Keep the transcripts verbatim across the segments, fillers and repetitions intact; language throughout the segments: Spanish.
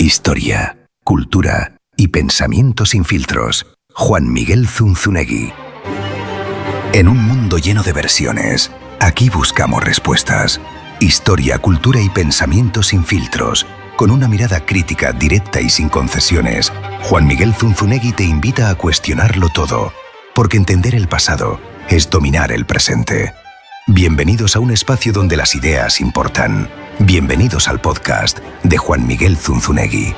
Historia, cultura y pensamiento sin filtros. Juan Miguel Zunzunegui. En un mundo lleno de versiones, aquí buscamos respuestas. Historia, cultura y pensamiento sin filtros. Con una mirada crítica, directa y sin concesiones, Juan Miguel Zunzunegui te invita a cuestionarlo todo, porque entender el pasado es dominar el presente. Bienvenidos a un espacio donde las ideas importan. Bienvenidos al podcast de Juan Miguel Zunzunegui.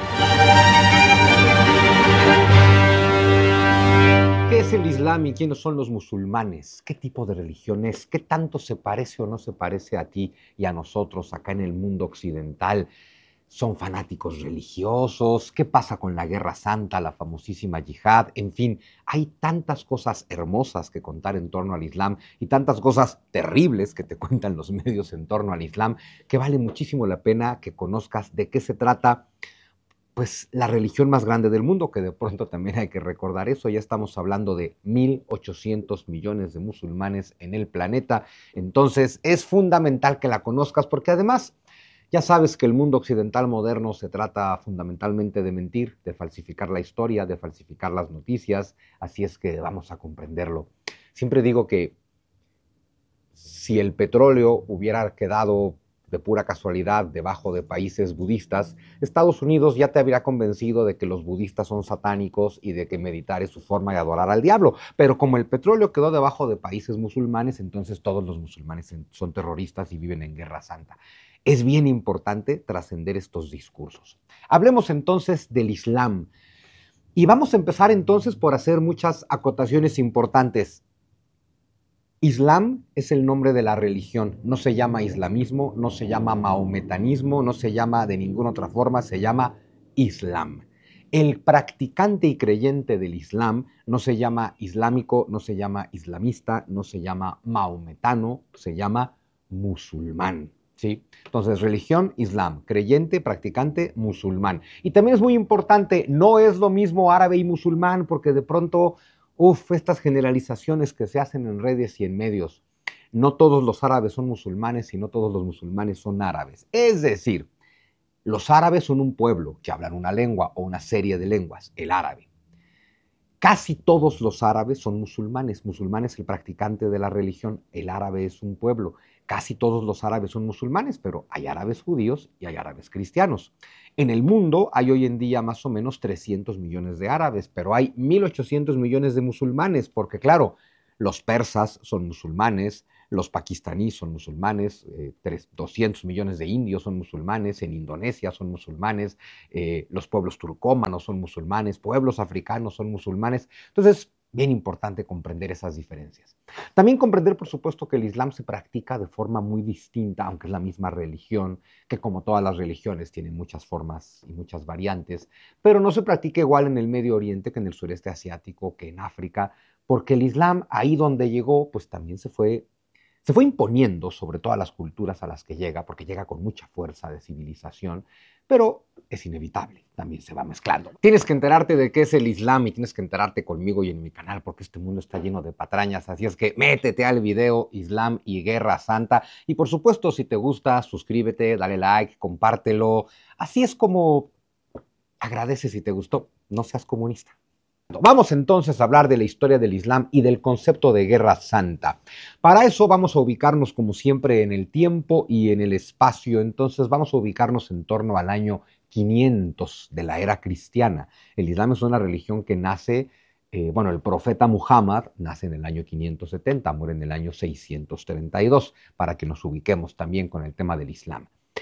¿Qué es el Islam y quiénes son los musulmanes? ¿Qué tipo de religión es? ¿Qué tanto se parece o no se parece a ti y a nosotros acá en el mundo occidental? ¿Son fanáticos religiosos? ¿Qué pasa con la Guerra Santa, la famosísima yihad? En fin, hay tantas cosas hermosas que contar en torno al Islam y tantas cosas terribles que te cuentan los medios en torno al Islam que vale muchísimo la pena que conozcas de qué se trata, pues la religión más grande del mundo, que de pronto también hay que recordar eso. Ya estamos hablando de mil ochocientos millones de musulmanes en el planeta. Entonces es fundamental que la conozcas porque además ya sabes que el mundo occidental moderno se trata fundamentalmente de mentir, de falsificar la historia, de falsificar las noticias, así es que vamos a comprenderlo. Siempre digo que si el petróleo hubiera quedado de pura casualidad debajo de países budistas, Estados Unidos ya te habría convencido de que los budistas son satánicos y de que meditar es su forma de adorar al diablo. Pero como el petróleo quedó debajo de países musulmanes, entonces todos los musulmanes son terroristas y viven en guerra santa. Es bien importante trascender estos discursos. Hablemos entonces del Islam. Y vamos a empezar entonces por hacer muchas acotaciones importantes. Islam es el nombre de la religión. No se llama islamismo, no se llama mahometanismo, no se llama de ninguna otra forma, se llama Islam. El practicante y creyente del Islam no se llama islámico, no se llama islamista, no se llama mahometano, se llama musulmán. ¿Sí? Entonces, religión, Islam, creyente, practicante, musulmán. Y también es muy importante, no es lo mismo árabe y musulmán, porque de pronto, uff, estas generalizaciones que se hacen en redes y en medios, no todos los árabes son musulmanes y no todos los musulmanes son árabes. Es decir, los árabes son un pueblo que hablan una lengua o una serie de lenguas, el árabe. Casi todos los árabes son musulmanes. Musulmán es el practicante de la religión, el árabe es un pueblo. Casi todos los árabes son musulmanes, pero hay árabes judíos y hay árabes cristianos. En el mundo hay hoy en día más o menos trescientos millones de árabes, pero hay mil ochocientos millones de musulmanes, porque claro, los persas son musulmanes, los pakistaníes son musulmanes, eh, doscientos millones de indios son musulmanes, en Indonesia son musulmanes, eh, los pueblos turcómanos son musulmanes, pueblos africanos son musulmanes. Entonces, bien importante comprender esas diferencias. También comprender, por supuesto, que el Islam se practica de forma muy distinta, aunque es la misma religión, que como todas las religiones tienen muchas formas y muchas variantes, pero no se practica igual en el Medio Oriente que en el sureste asiático, que en África, porque el Islam, ahí donde llegó, pues también se fue Se fue imponiendo sobre todas las culturas a las que llega, porque llega con mucha fuerza de civilización, pero es inevitable, también se va mezclando. Tienes que enterarte de qué es el Islam y tienes que enterarte conmigo y en mi canal, porque este mundo está lleno de patrañas, así es que métete al video Islam y Guerra Santa. Y por supuesto, si te gusta, suscríbete, dale like, compártelo. Así es como agradece si te gustó, no seas comunista. Vamos entonces a hablar de la historia del Islam y del concepto de Guerra Santa. Para eso vamos a ubicarnos como siempre en el tiempo y en el espacio. Entonces vamos a ubicarnos en torno al año quinientos de la era cristiana. El Islam es una religión que nace, eh, bueno, el profeta Muhammad nace en el año quinientos setenta, muere en el año seiscientos treinta y dos, para que nos ubiquemos también con el tema del Islam.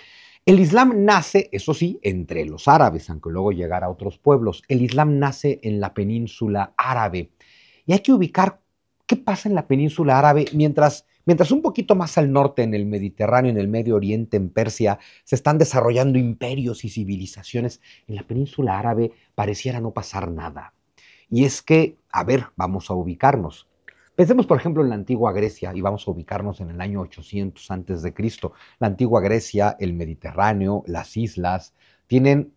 El Islam nace, eso sí, entre los árabes, aunque luego llegara a otros pueblos. El Islam nace en la península árabe. Y hay que ubicar qué pasa en la península árabe mientras, mientras un poquito más al norte, en el Mediterráneo, en el Medio Oriente, en Persia, se están desarrollando imperios y civilizaciones. En la península árabe pareciera no pasar nada. Y es que, a ver, vamos a ubicarnos. Pensemos, por ejemplo, en la antigua Grecia y vamos a ubicarnos en el año ochocientos antes de Cristo. La antigua Grecia, el Mediterráneo, las islas, tienen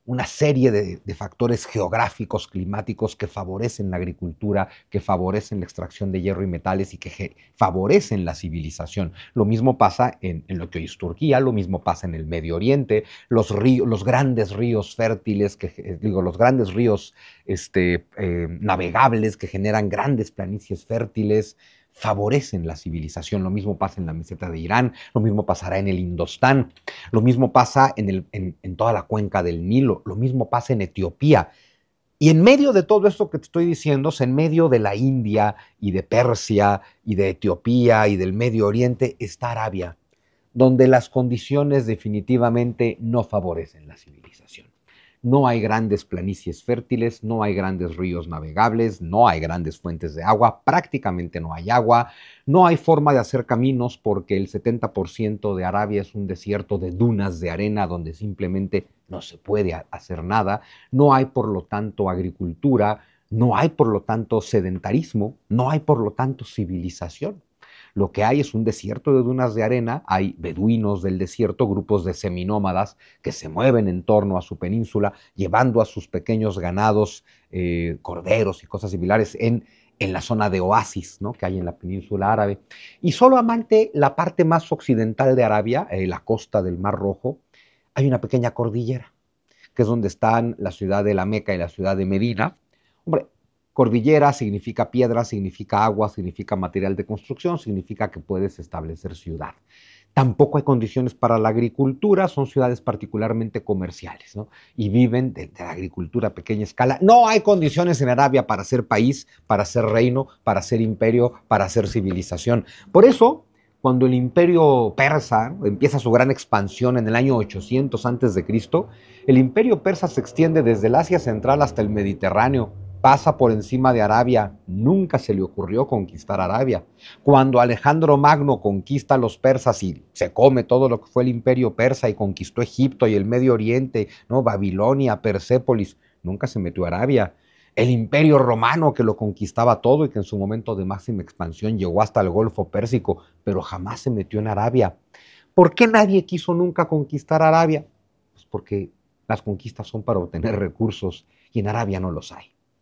una serie de, de factores geográficos, climáticos que favorecen la agricultura, que favorecen la extracción de hierro y metales y que favorecen la civilización. Lo mismo pasa en, en lo que hoy es Turquía, lo mismo pasa en el Medio Oriente, los, ríos, los grandes ríos fértiles, que, digo, los grandes ríos este, eh, navegables que generan grandes planicies fértiles, favorecen la civilización. Lo mismo pasa en la meseta de Irán, lo mismo pasará en el Indostán, lo mismo pasa en, el, en, en toda la cuenca del Nilo, lo mismo pasa en Etiopía. Y en medio de todo esto que te estoy diciendo, en medio de la India y de Persia y de Etiopía y del Medio Oriente, está Arabia, donde las condiciones definitivamente no favorecen la civilización. No hay grandes planicies fértiles, no hay grandes ríos navegables, no hay grandes fuentes de agua, prácticamente no hay agua, no hay forma de hacer caminos porque el setenta por ciento de Arabia es un desierto de dunas de arena donde simplemente no se puede hacer nada, no hay por lo tanto agricultura, no hay por lo tanto sedentarismo, no hay por lo tanto civilización. Lo que hay es un desierto de dunas de arena, hay beduinos del desierto, grupos de seminómadas que se mueven en torno a su península, llevando a sus pequeños ganados, eh, corderos y cosas similares en, en la zona de oasis, ¿no?, que hay en la península árabe. Y solo amante la parte más occidental de Arabia, eh, la costa del Mar Rojo, hay una pequeña cordillera, que es donde están la ciudad de la Meca y la ciudad de Medina. Hombre, cordillera significa piedra, significa agua, significa material de construcción, significa que puedes establecer ciudad. Tampoco hay condiciones para la agricultura, son ciudades particularmente comerciales, ¿no? Y viven de, de la agricultura a pequeña escala. No hay condiciones en Arabia para ser país, para ser reino, para ser imperio, para ser civilización. Por eso, cuando el imperio persa empieza su gran expansión en el año ochocientos antes de Cristo, el imperio persa se extiende desde el Asia Central hasta el Mediterráneo, pasa por encima de Arabia, nunca se le ocurrió conquistar Arabia. Cuando Alejandro Magno conquista a los persas y se come todo lo que fue el imperio persa y conquistó Egipto y el Medio Oriente, ¿no?, Babilonia, Persépolis, nunca se metió a Arabia. El imperio romano que lo conquistaba todo y que en su momento de máxima expansión llegó hasta el Golfo Pérsico, pero jamás se metió en Arabia. ¿Por qué nadie quiso nunca conquistar Arabia? Pues porque las conquistas son para obtener recursos y en Arabia no los hay.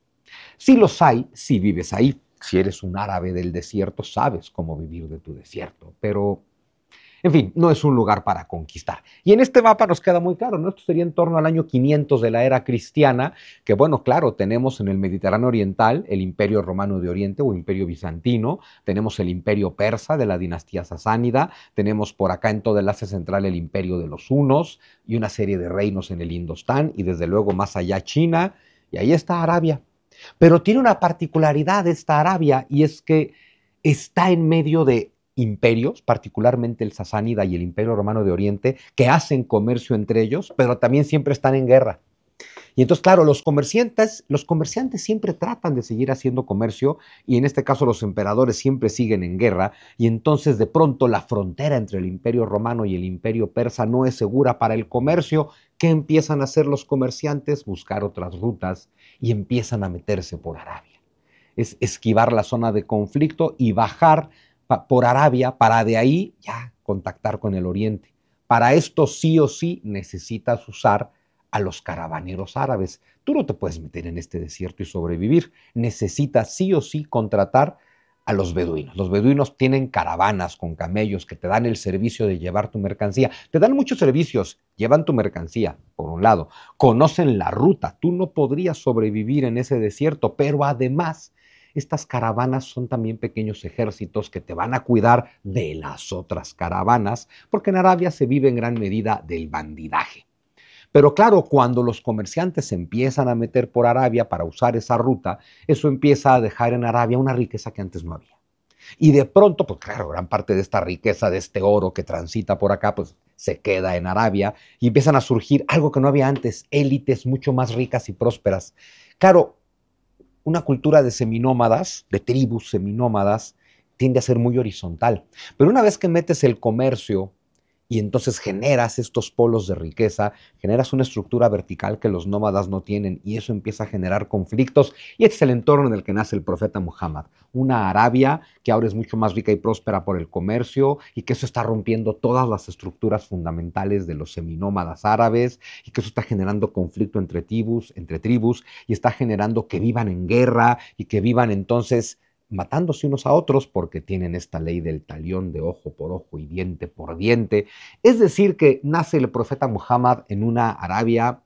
Si los hay, si vives ahí. Si eres un árabe del desierto, sabes cómo vivir de tu desierto. Pero, en fin, no es un lugar para conquistar. Y en este mapa nos queda muy claro, ¿no? Esto sería en torno al año quinientos de la era cristiana, que bueno, claro, tenemos en el Mediterráneo Oriental el Imperio Romano de Oriente o Imperio Bizantino, tenemos el Imperio Persa de la dinastía sasánida, tenemos por acá en todo el Asia Central el Imperio de los Hunos y una serie de reinos en el Indostán y desde luego más allá China, y ahí está Arabia. Pero tiene una particularidad esta Arabia y es que está en medio de imperios, particularmente el sasánida y el Imperio Romano de Oriente, que hacen comercio entre ellos, pero también siempre están en guerra. Y entonces, claro, los comerciantes, los comerciantes siempre tratan de seguir haciendo comercio y en este caso los emperadores siempre siguen en guerra y entonces de pronto la frontera entre el Imperio Romano y el Imperio Persa no es segura para el comercio. ¿Qué empiezan a hacer los comerciantes? Buscar otras rutas y empiezan a meterse por Arabia. Es esquivar la zona de conflicto y bajar por Arabia para de ahí ya contactar con el Oriente. Para esto sí o sí necesitas usar a los caravaneros árabes. Tú no te puedes meter en este desierto y sobrevivir. Necesitas sí o sí contratar a los beduinos. Los beduinos tienen caravanas con camellos que te dan el servicio de llevar tu mercancía. Te dan muchos servicios, llevan tu mercancía, por un lado. Conocen la ruta. Tú no podrías sobrevivir en ese desierto, pero además estas caravanas son también pequeños ejércitos que te van a cuidar de las otras caravanas, porque en Arabia se vive en gran medida del bandidaje. Pero claro, cuando los comerciantes se empiezan a meter por Arabia para usar esa ruta, eso empieza a dejar en Arabia una riqueza que antes no había. Y de pronto, pues claro, gran parte de esta riqueza, de este oro que transita por acá, pues se queda en Arabia y empiezan a surgir algo que no había antes, élites mucho más ricas y prósperas. Claro, una cultura de seminómadas, de tribus seminómadas, tiende a ser muy horizontal. Pero una vez que metes el comercio Y entonces generas estos polos de riqueza, generas una estructura vertical que los nómadas no tienen y eso empieza a generar conflictos. Y este es el entorno en el que nace el profeta Muhammad. Una Arabia que ahora es mucho más rica y próspera por el comercio y que eso está rompiendo todas las estructuras fundamentales de los seminómadas árabes y que eso está generando conflicto entre tribus, entre tribus y está generando que vivan en guerra y que vivan entonces matándose unos a otros porque tienen esta ley del talión de ojo por ojo y diente por diente. Es decir, que nace el profeta Muhammad en una Arabia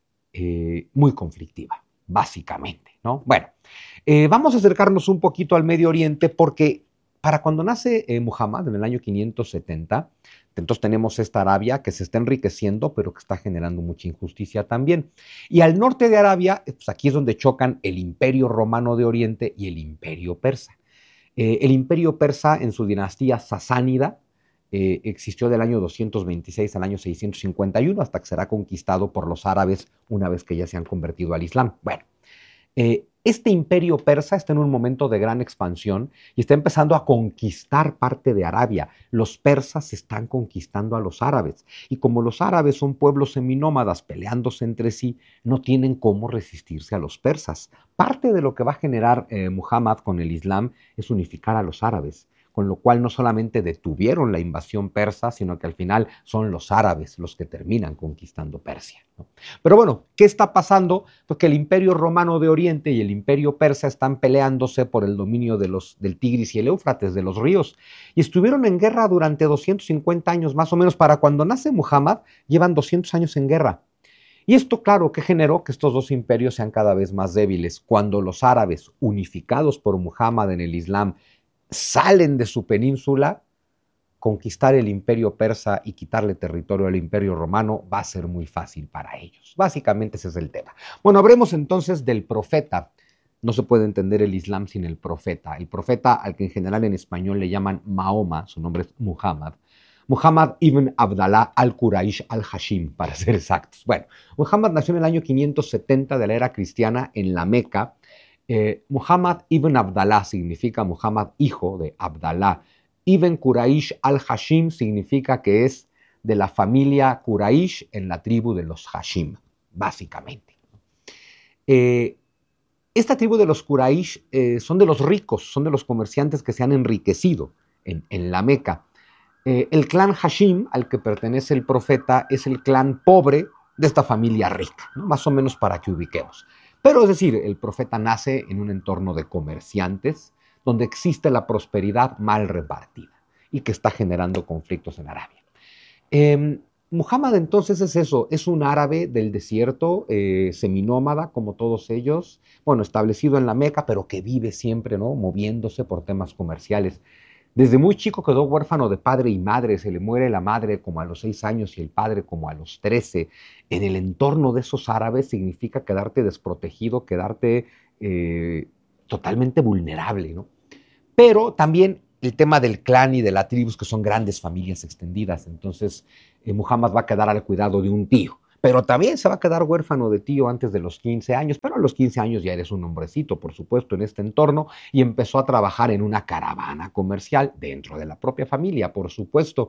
eh, muy conflictiva, básicamente, ¿no? Bueno, eh, vamos a acercarnos un poquito al Medio Oriente porque para cuando nace eh, Muhammad en el año quinientos setenta, entonces tenemos esta Arabia que se está enriqueciendo, pero que está generando mucha injusticia también. Y al norte de Arabia, pues aquí es donde chocan el Imperio Romano de Oriente y el Imperio Persa. Eh, el Imperio Persa en su dinastía sasánida eh, existió del año doscientos veintiséis al año seiscientos cincuenta y uno hasta que será conquistado por los árabes una vez que ya se han convertido al Islam. Bueno, eh, este imperio persa está en un momento de gran expansión y está empezando a conquistar parte de Arabia. Los persas están conquistando a los árabes y como los árabes son pueblos seminómadas peleándose entre sí, no tienen cómo resistirse a los persas. Parte de lo que va a generar eh, Muhammad con el Islam es unificar a los árabes, con lo cual no solamente detuvieron la invasión persa, sino que al final son los árabes los que terminan conquistando Persia, ¿no? Pero bueno, ¿qué está pasando? Pues que el Imperio Romano de Oriente y el Imperio Persa están peleándose por el dominio de los, del Tigris y el Éufrates, de los ríos, y estuvieron en guerra durante doscientos cincuenta años más o menos. Para cuando nace Muhammad, llevan doscientos años en guerra. Y esto, claro, que generó que estos dos imperios sean cada vez más débiles. Cuando los árabes, unificados por Muhammad en el Islam, salen de su península, conquistar el imperio persa y quitarle territorio al imperio romano va a ser muy fácil para ellos. Básicamente ese es el tema. Bueno, hablemos entonces del profeta. No se puede entender el Islam sin el profeta. El profeta, al que en general en español le llaman Mahoma, su nombre es Muhammad. Muhammad ibn Abdallah al-Quraysh al-Hashim, para ser exactos. Bueno, Muhammad nació en el año quinientos setenta de la era cristiana en la Meca. Eh, Muhammad ibn Abdallah significa Muhammad hijo de Abdallah. Ibn Quraysh al-Hashim significa que es de la familia Quraysh en la tribu de los Hashim, básicamente. Eh, esta tribu de los Quraysh eh, son de los ricos, son de los comerciantes que se han enriquecido en, en la Meca. Eh, el clan Hashim, al que pertenece el profeta, es el clan pobre de esta familia rica, ¿no? Más o menos para que ubiquemos. Pero es decir, el profeta nace en un entorno de comerciantes donde existe la prosperidad mal repartida y que está generando conflictos en Arabia. Eh, Muhammad entonces es eso, es un árabe del desierto, eh, seminómada como todos ellos, bueno, establecido en la Meca, pero que vive siempre, ¿no?, moviéndose por temas comerciales. Desde muy chico quedó huérfano de padre y madre, se le muere la madre como a los seis años y el padre como a los trece. En el entorno de esos árabes significa quedarte desprotegido, quedarte eh, totalmente vulnerable, ¿no? Pero también el tema del clan y de la tribu, que son grandes familias extendidas. Entonces, eh, Muhammad va a quedar al cuidado de un tío, pero también se va a quedar huérfano de tío antes de los quince años, pero a los quince años ya eres un hombrecito, por supuesto, en este entorno, y empezó a trabajar en una caravana comercial dentro de la propia familia, por supuesto.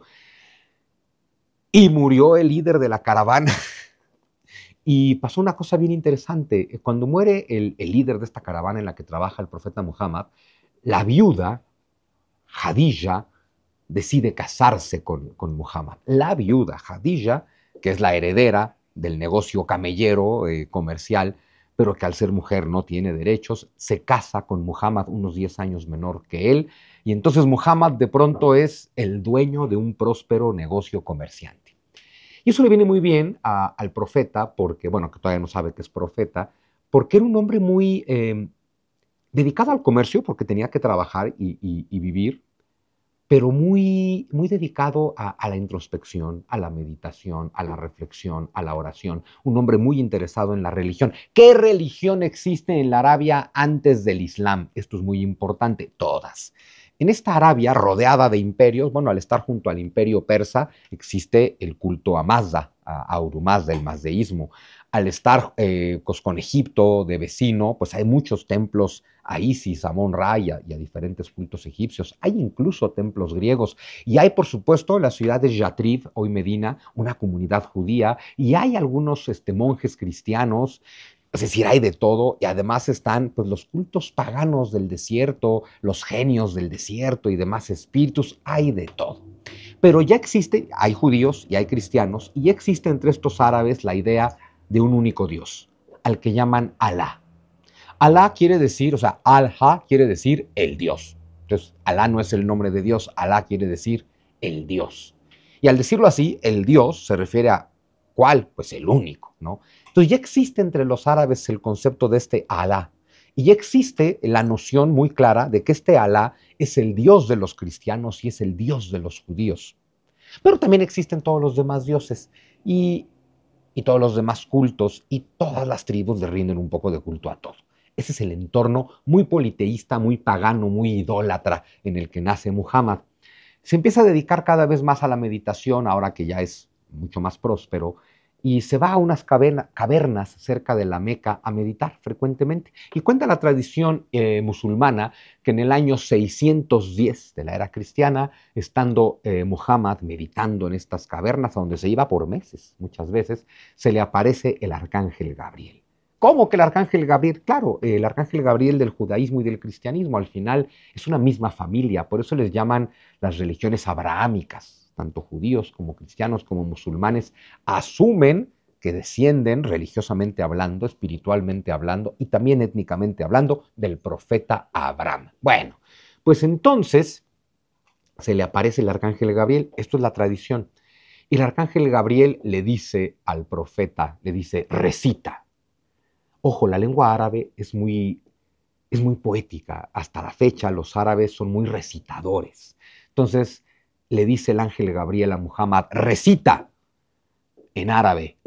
Y murió el líder de la caravana. Y pasó una cosa bien interesante. Cuando muere el, el líder de esta caravana en la que trabaja el profeta Muhammad, la viuda, Jadilla, decide casarse con, con Muhammad. La viuda, Jadilla, que es la heredera del negocio camellero eh, comercial, pero que al ser mujer no tiene derechos, se casa con Muhammad unos diez años menor que él, y entonces Muhammad de pronto es el dueño de un próspero negocio comerciante. Y eso le viene muy bien a, al profeta, porque, bueno, que todavía no sabe que es profeta, porque era un hombre muy eh, dedicado al comercio, porque tenía que trabajar y, y, y vivir, pero muy, muy dedicado a, a la introspección, a la meditación, a la reflexión, a la oración. Un hombre muy interesado en la religión. ¿Qué religión existe en la Arabia antes del Islam? Esto es muy importante. Todas. En esta Arabia rodeada de imperios, bueno, al estar junto al imperio persa, existe el culto a Mazda, a, a Urumazda, el mazdeísmo. Al estar eh, pues, con Egipto de vecino, pues hay muchos templos a Isis, a Amón-Ra y, y a diferentes cultos egipcios. Hay incluso templos griegos. Y hay, por supuesto, en la ciudad de Yatrib, hoy Medina, una comunidad judía. Y hay algunos este, monjes cristianos. Es decir, hay de todo, y además están pues, los cultos paganos del desierto, los genios del desierto y demás espíritus, hay de todo. Pero ya existe, hay judíos y hay cristianos, y ya existe entre estos árabes la idea de un único Dios, al que llaman Alá. Alá quiere decir, o sea, Al-Ha quiere decir el Dios. Entonces, Alá no es el nombre de Dios, Alá quiere decir el Dios. Y al decirlo así, el Dios se refiere a ¿cuál? Pues el único, ¿no? Entonces ya existe entre los árabes el concepto de este Alá. Y ya existe la noción muy clara de que este Alá es el Dios de los cristianos y es el Dios de los judíos. Pero también existen todos los demás dioses y, y todos los demás cultos, y todas las tribus le rinden un poco de culto a todo. Ese es el entorno muy politeísta, muy pagano, muy idólatra en el que nace Muhammad. Se empieza a dedicar cada vez más a la meditación, ahora que ya es mucho más próspero, y se va a unas cavernas cerca de la Meca a meditar frecuentemente. Y cuenta la tradición eh, musulmana que en el año seiscientos diez de la era cristiana, estando eh, Muhammad meditando en estas cavernas, a donde se iba por meses, muchas veces, se le aparece el arcángel Gabriel. ¿Cómo que el arcángel Gabriel? Claro, el arcángel Gabriel del judaísmo y del cristianismo al final es una misma familia, por eso les llaman las religiones abrahámicas. Tanto judíos como cristianos como musulmanes asumen que descienden religiosamente hablando, espiritualmente hablando y también étnicamente hablando del profeta Abraham. Bueno, pues entonces se le aparece el arcángel Gabriel, esto es la tradición, y el arcángel Gabriel le dice al profeta, le dice, recita. Ojo, la lengua árabe es muy, es muy poética, hasta la fecha los árabes son muy recitadores. Entonces, le dice el ángel Gabriel a Muhammad, recita en árabe,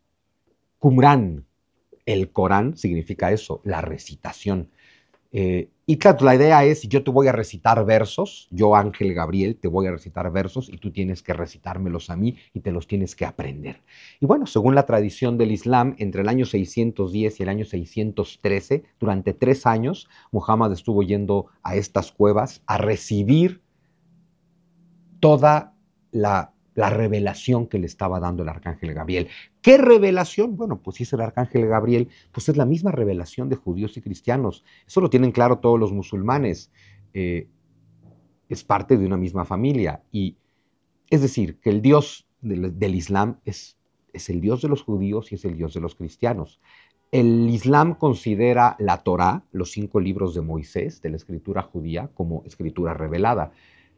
Qumrán. El Corán significa eso, la recitación. Eh, y claro, la idea es, yo te voy a recitar versos, yo ángel Gabriel te voy a recitar versos y tú tienes que recitármelos a mí y te los tienes que aprender. Y bueno, según la tradición del Islam, entre el año seiscientos diez y el año seiscientos trece, durante tres años, Muhammad estuvo yendo a estas cuevas a recibir toda la, la revelación que le estaba dando el arcángel Gabriel. ¿Qué revelación? Bueno, pues si es el arcángel Gabriel, pues es la misma revelación de judíos y cristianos. Eso lo tienen claro todos los musulmanes. Eh, es parte de una misma familia. Y es decir, que el Dios del, del Islam es, es el Dios de los judíos y es el Dios de los cristianos. El Islam considera la Torá, los cinco libros de Moisés, de la escritura judía, como escritura revelada.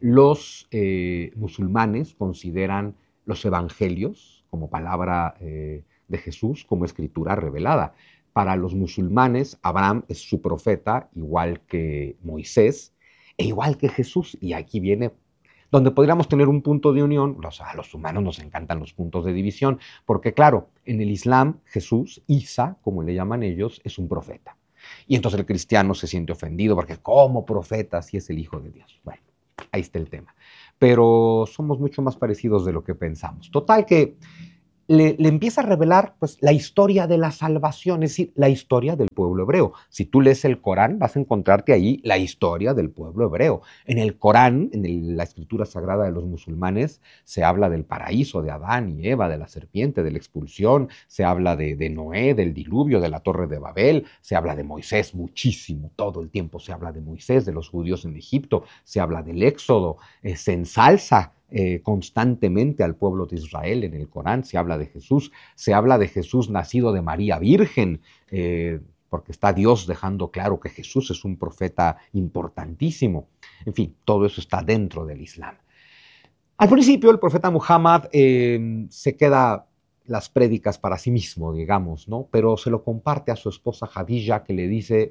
Los eh, musulmanes consideran los evangelios como palabra eh, de Jesús, como escritura revelada. Para los musulmanes, Abraham es su profeta, igual que Moisés, e igual que Jesús. Y aquí viene donde podríamos tener un punto de unión. O sea, a los humanos nos encantan los puntos de división, porque claro, en el Islam, Jesús, Isa, como le llaman ellos, es un profeta. Y entonces el cristiano se siente ofendido, porque ¿cómo profeta si es el Hijo de Dios? Bueno, ahí está el tema. Pero somos mucho más parecidos de lo que pensamos. Total que le, le empieza a revelar pues, la historia de la salvación, es decir, la historia del pueblo hebreo. Si tú lees el Corán, vas a encontrarte ahí la historia del pueblo hebreo. En el Corán, en el, la escritura sagrada de los musulmanes, se habla del paraíso, de Adán y Eva, de la serpiente, de la expulsión, se habla de, de Noé, del diluvio, de la torre de Babel, se habla de Moisés muchísimo, todo el tiempo se habla de Moisés, de los judíos en Egipto, se habla del Éxodo, eh, se ensalza Eh, constantemente al pueblo de Israel en el Corán, se habla de Jesús, se habla de Jesús nacido de María Virgen, eh, porque está Dios dejando claro que Jesús es un profeta importantísimo. En fin, todo eso está dentro del Islam. Al principio el profeta Muhammad eh, se queda las prédicas para sí mismo, digamos, ¿no? Pero se lo comparte a su esposa Jadilla, que le dice,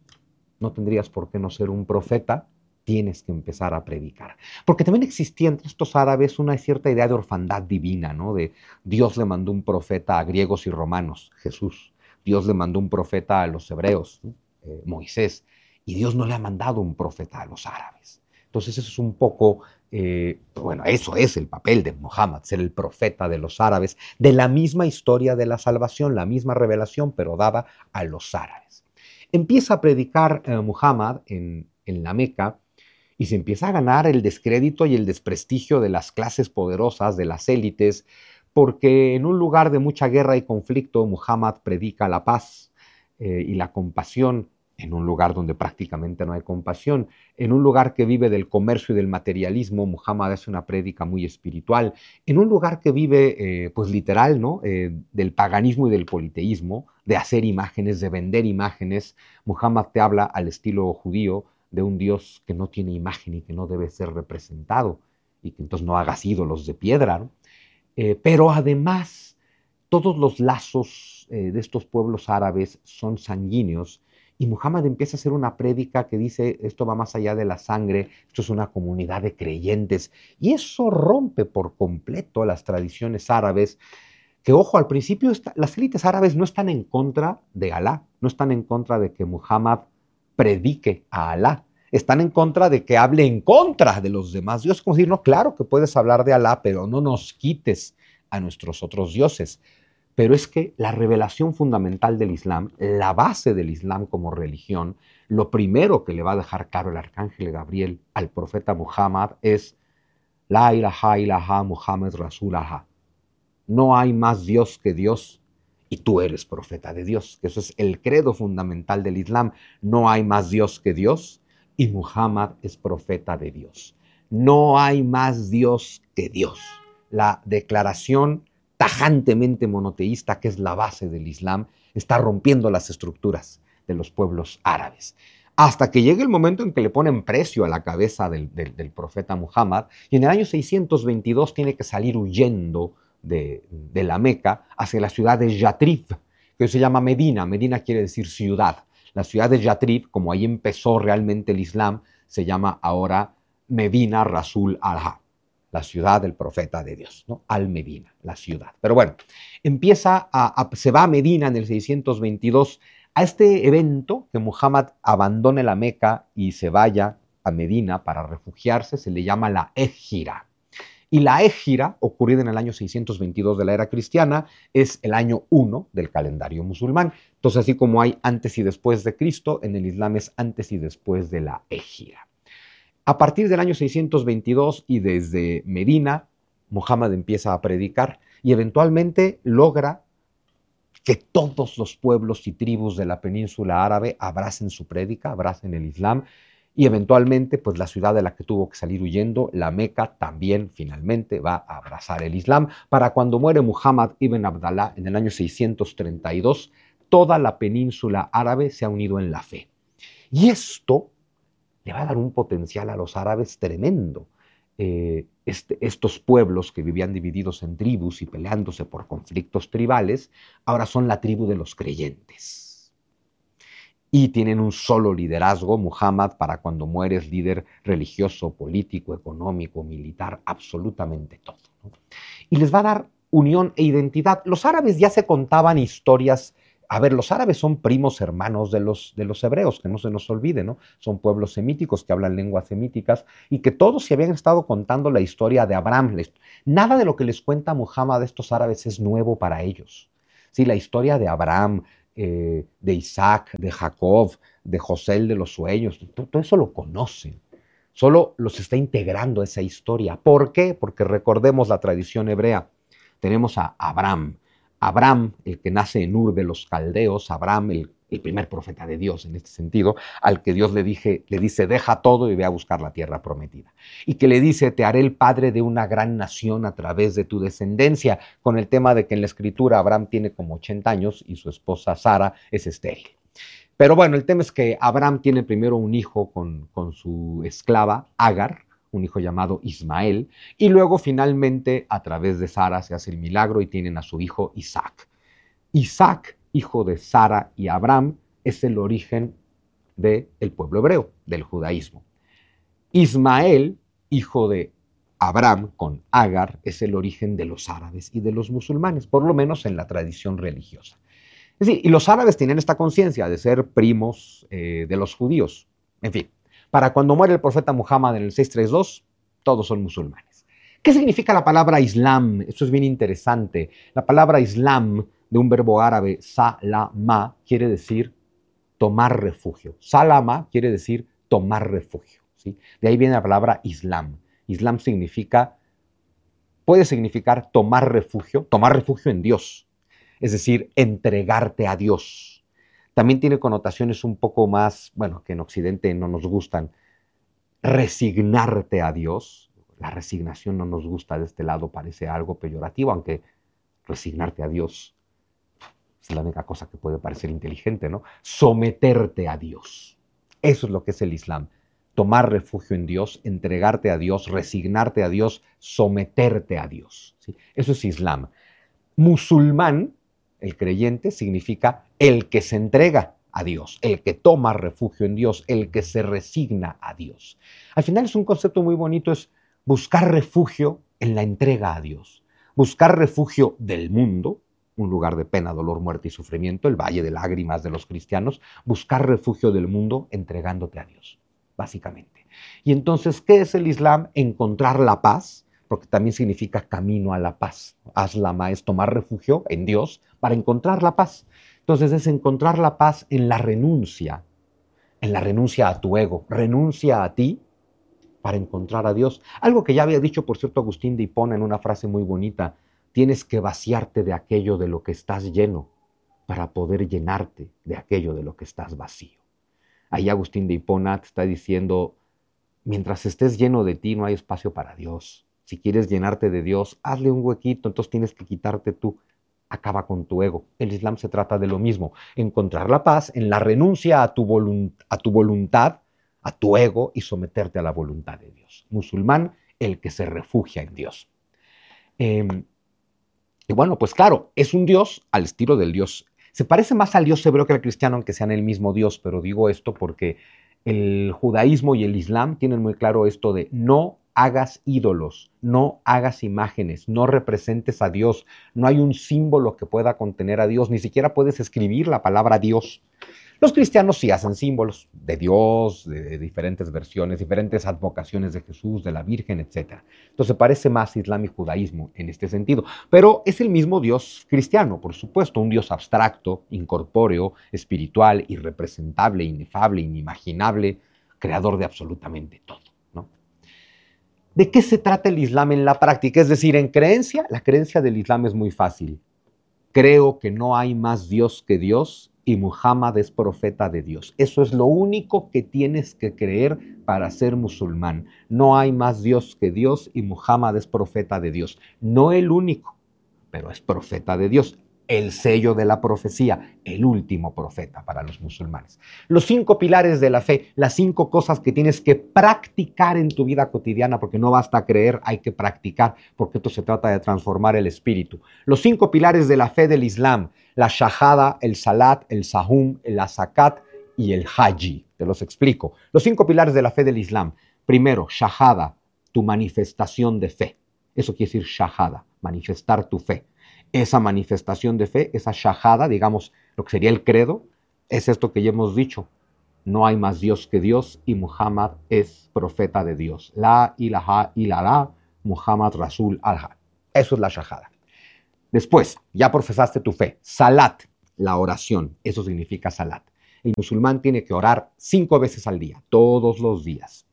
no tendrías por qué no ser un profeta, tienes que empezar a predicar. Porque también existía entre estos árabes una cierta idea de orfandad divina, ¿no? De Dios le mandó un profeta a griegos y romanos, Jesús. Dios le mandó un profeta a los hebreos, ¿no? eh, Moisés. Y Dios no le ha mandado un profeta a los árabes. Entonces eso es un poco, eh, bueno, eso es el papel de Muhammad, ser el profeta de los árabes, de la misma historia de la salvación, la misma revelación, pero dada a los árabes. Empieza a predicar eh, Muhammad en, en la Meca y se empieza a ganar el descrédito y el desprestigio de las clases poderosas, de las élites, porque en un lugar de mucha guerra y conflicto, Muhammad predica la paz eh, y la compasión, en un lugar donde prácticamente no hay compasión, en un lugar que vive del comercio y del materialismo, Muhammad hace una prédica muy espiritual, en un lugar que vive, eh, pues literal, ¿no? Eh, del paganismo y del politeísmo, de hacer imágenes, de vender imágenes, Muhammad te habla al estilo judío de un Dios que no tiene imagen y que no debe ser representado, y que entonces no hagas ídolos de piedra, ¿no? Eh, pero además, todos los lazos eh, de estos pueblos árabes son sanguíneos y Muhammad empieza a hacer una prédica que dice, esto va más allá de la sangre, esto es una comunidad de creyentes. Y eso rompe por completo las tradiciones árabes, que ojo, al principio está, las élites árabes no están en contra de Alá, no están en contra de que Muhammad predique a Alá, están en contra de que hable en contra de los demás dioses. Como decir, no, claro que puedes hablar de Alá, pero no nos quites a nuestros otros dioses. Pero es que la revelación fundamental del Islam, la base del Islam como religión, lo primero que le va a dejar claro el arcángel Gabriel al profeta Muhammad es La ilaha ilaha Muhammad Rasulullah. No hay más Dios que Dios y tú eres profeta de Dios. Eso es el credo fundamental del Islam. No hay más Dios que Dios y Muhammad es profeta de Dios. No hay más Dios que Dios. La declaración tajantemente monoteísta, que es la base del Islam, está rompiendo las estructuras de los pueblos árabes. Hasta que llegue el momento en que le ponen precio a la cabeza del, del, del profeta Muhammad, y en el año seiscientos veintidós tiene que salir huyendo de, de la Meca hacia la ciudad de Yatrib, que se llama Medina. Medina quiere decir ciudad. La ciudad de Yatrib, como ahí empezó realmente el Islam, se llama ahora Medina Rasul Alha, la ciudad del profeta de Dios, ¿no? Al-Medina, la ciudad. Pero bueno, empieza a, a, se va a Medina en el seiscientos veintidós a este evento que Muhammad abandone la Meca y se vaya a Medina para refugiarse, se le llama la Égira. Y la Égira, ocurrida en el año seiscientos veintidós de la era cristiana, es el año uno del calendario musulmán. Entonces, así como hay antes y después de Cristo, en el Islam es antes y después de la Égira. A partir del año seiscientos veintidós y desde Medina, Muhammad empieza a predicar y eventualmente logra que todos los pueblos y tribus de la península árabe abracen su prédica, abracen el Islam, y eventualmente, pues la ciudad de la que tuvo que salir huyendo, la Meca, también finalmente va a abrazar el Islam. Para cuando muere Muhammad ibn Abdallah en el año seiscientos treinta y dos, toda la península árabe se ha unido en la fe. Y esto le va a dar un potencial a los árabes tremendo. Eh, este, estos pueblos que vivían divididos en tribus y peleándose por conflictos tribales, ahora son la tribu de los creyentes. Y tienen un solo liderazgo. Muhammad, para cuando muere, es líder religioso, político, económico, militar, absolutamente todo, ¿no? Y les va a dar unión e identidad. Los árabes ya se contaban historias. A ver, los árabes son primos hermanos de los, de los hebreos, que no se nos olvide, ¿no? Son pueblos semíticos que hablan lenguas semíticas y que todos se habían estado contando la historia de Abraham. Nada de lo que les cuenta Muhammad a estos árabes es nuevo para ellos. Sí, la historia de Abraham, eh, de Isaac, de Jacob, de José el de los sueños, todo, todo eso lo conocen. Solo los está integrando a esa historia. ¿Por qué? Porque recordemos la tradición hebrea. Tenemos a Abraham. Abraham, el que nace en Ur de los caldeos, Abraham, el, el primer profeta de Dios en este sentido, al que Dios le, dije, le dice, deja todo y ve a buscar la tierra prometida. Y que le dice, te haré el padre de una gran nación a través de tu descendencia, con el tema de que en la escritura Abraham tiene como ochenta años y su esposa Sara es estéril. Pero bueno, el tema es que Abraham tiene primero un hijo con, con su esclava, Agar, un hijo llamado Ismael, y luego finalmente a través de Sara se hace el milagro y tienen a su hijo Isaac. Isaac, hijo de Sara y Abraham, es el origen del pueblo hebreo, del judaísmo. Ismael, hijo de Abraham con Agar, es el origen de los árabes y de los musulmanes, por lo menos en la tradición religiosa. Es decir, y los árabes tienen esta conciencia de ser primos eh, de los judíos. En fin, Para cuando muere el profeta Muhammad en el seiscientos treinta y dos, todos son musulmanes. ¿Qué significa la palabra Islam? Esto es bien interesante. La palabra Islam, de un verbo árabe, salama, quiere decir tomar refugio. Salama quiere decir tomar refugio, ¿sí? De ahí viene la palabra Islam. Islam significa, puede significar tomar refugio, tomar refugio en Dios, es decir, entregarte a Dios. También tiene connotaciones un poco más, bueno, que en Occidente no nos gustan. Resignarte a Dios. La resignación no nos gusta de este lado, parece algo peyorativo, aunque resignarte a Dios es la única cosa que puede parecer inteligente, ¿no? Someterte a Dios. Eso es lo que es el Islam. Tomar refugio en Dios, entregarte a Dios, resignarte a Dios, someterte a Dios, ¿sí? Eso es Islam. Musulmán, el creyente, significa el que se entrega a Dios, el que toma refugio en Dios, el que se resigna a Dios. Al final es un concepto muy bonito, es buscar refugio en la entrega a Dios. Buscar refugio del mundo, un lugar de pena, dolor, muerte y sufrimiento, el valle de lágrimas de los cristianos, buscar refugio del mundo entregándote a Dios, básicamente. Y entonces, ¿qué es el Islam? Encontrar la paz, porque también significa camino a la paz. Aslama es tomar refugio en Dios para encontrar la paz. Entonces es encontrar la paz en la renuncia, en la renuncia a tu ego, renuncia a ti para encontrar a Dios. Algo que ya había dicho, por cierto, Agustín de Hipona en una frase muy bonita: tienes que vaciarte de aquello de lo que estás lleno para poder llenarte de aquello de lo que estás vacío. Ahí Agustín de Hipona te está diciendo, mientras estés lleno de ti no hay espacio para Dios. Si quieres llenarte de Dios, hazle un huequito, entonces tienes que quitarte tú. Acaba con tu ego. El Islam se trata de lo mismo, encontrar la paz en la renuncia a tu, volunt- a tu voluntad, a tu ego y someterte a la voluntad de Dios. Musulmán, el que se refugia en Dios. Eh, y bueno, pues claro, es un Dios al estilo del Dios. Se parece más al Dios hebreo que al cristiano, aunque sean el mismo Dios, pero digo esto porque el judaísmo y el Islam tienen muy claro esto de no hagas ídolos, no hagas imágenes, no representes a Dios, no hay un símbolo que pueda contener a Dios, ni siquiera puedes escribir la palabra Dios. Los cristianos sí hacen símbolos de Dios, de diferentes versiones, diferentes advocaciones de Jesús, de la Virgen, etcétera. Entonces parece más Islam y judaísmo en este sentido. Pero es el mismo Dios cristiano, por supuesto, un Dios abstracto, incorpóreo, espiritual, irrepresentable, inefable, inimaginable, creador de absolutamente todo, ¿no? ¿De qué se trata el Islam en la práctica? Es decir, en creencia, la creencia del Islam es muy fácil. Creo que no hay más Dios que Dios y Muhammad es profeta de Dios. Eso es lo único que tienes que creer para ser musulmán. No hay más Dios que Dios y Muhammad es profeta de Dios. No el único, pero es profeta de Dios. El sello de la profecía, el último profeta para los musulmanes. Los cinco pilares de la fe, las cinco cosas que tienes que practicar en tu vida cotidiana, porque no basta creer, hay que practicar, porque esto se trata de transformar el espíritu. Los cinco pilares de la fe del Islam, la shahada, el salat, el sahum, el zakat y el haji. Te los explico. Los cinco pilares de la fe del Islam. Primero, shahada, tu manifestación de fe. Eso quiere decir shahada, manifestar tu fe. Esa manifestación de fe, esa shahada, digamos, lo que sería el credo, es esto que ya hemos dicho. No hay más Dios que Dios y Muhammad es profeta de Dios. La ilaha illallah, Muhammad Rasul Allah. Eso es la shahada. Después, ya profesaste tu fe. Salat, la oración, eso significa salat. El musulmán tiene que orar cinco veces al día, todos los días.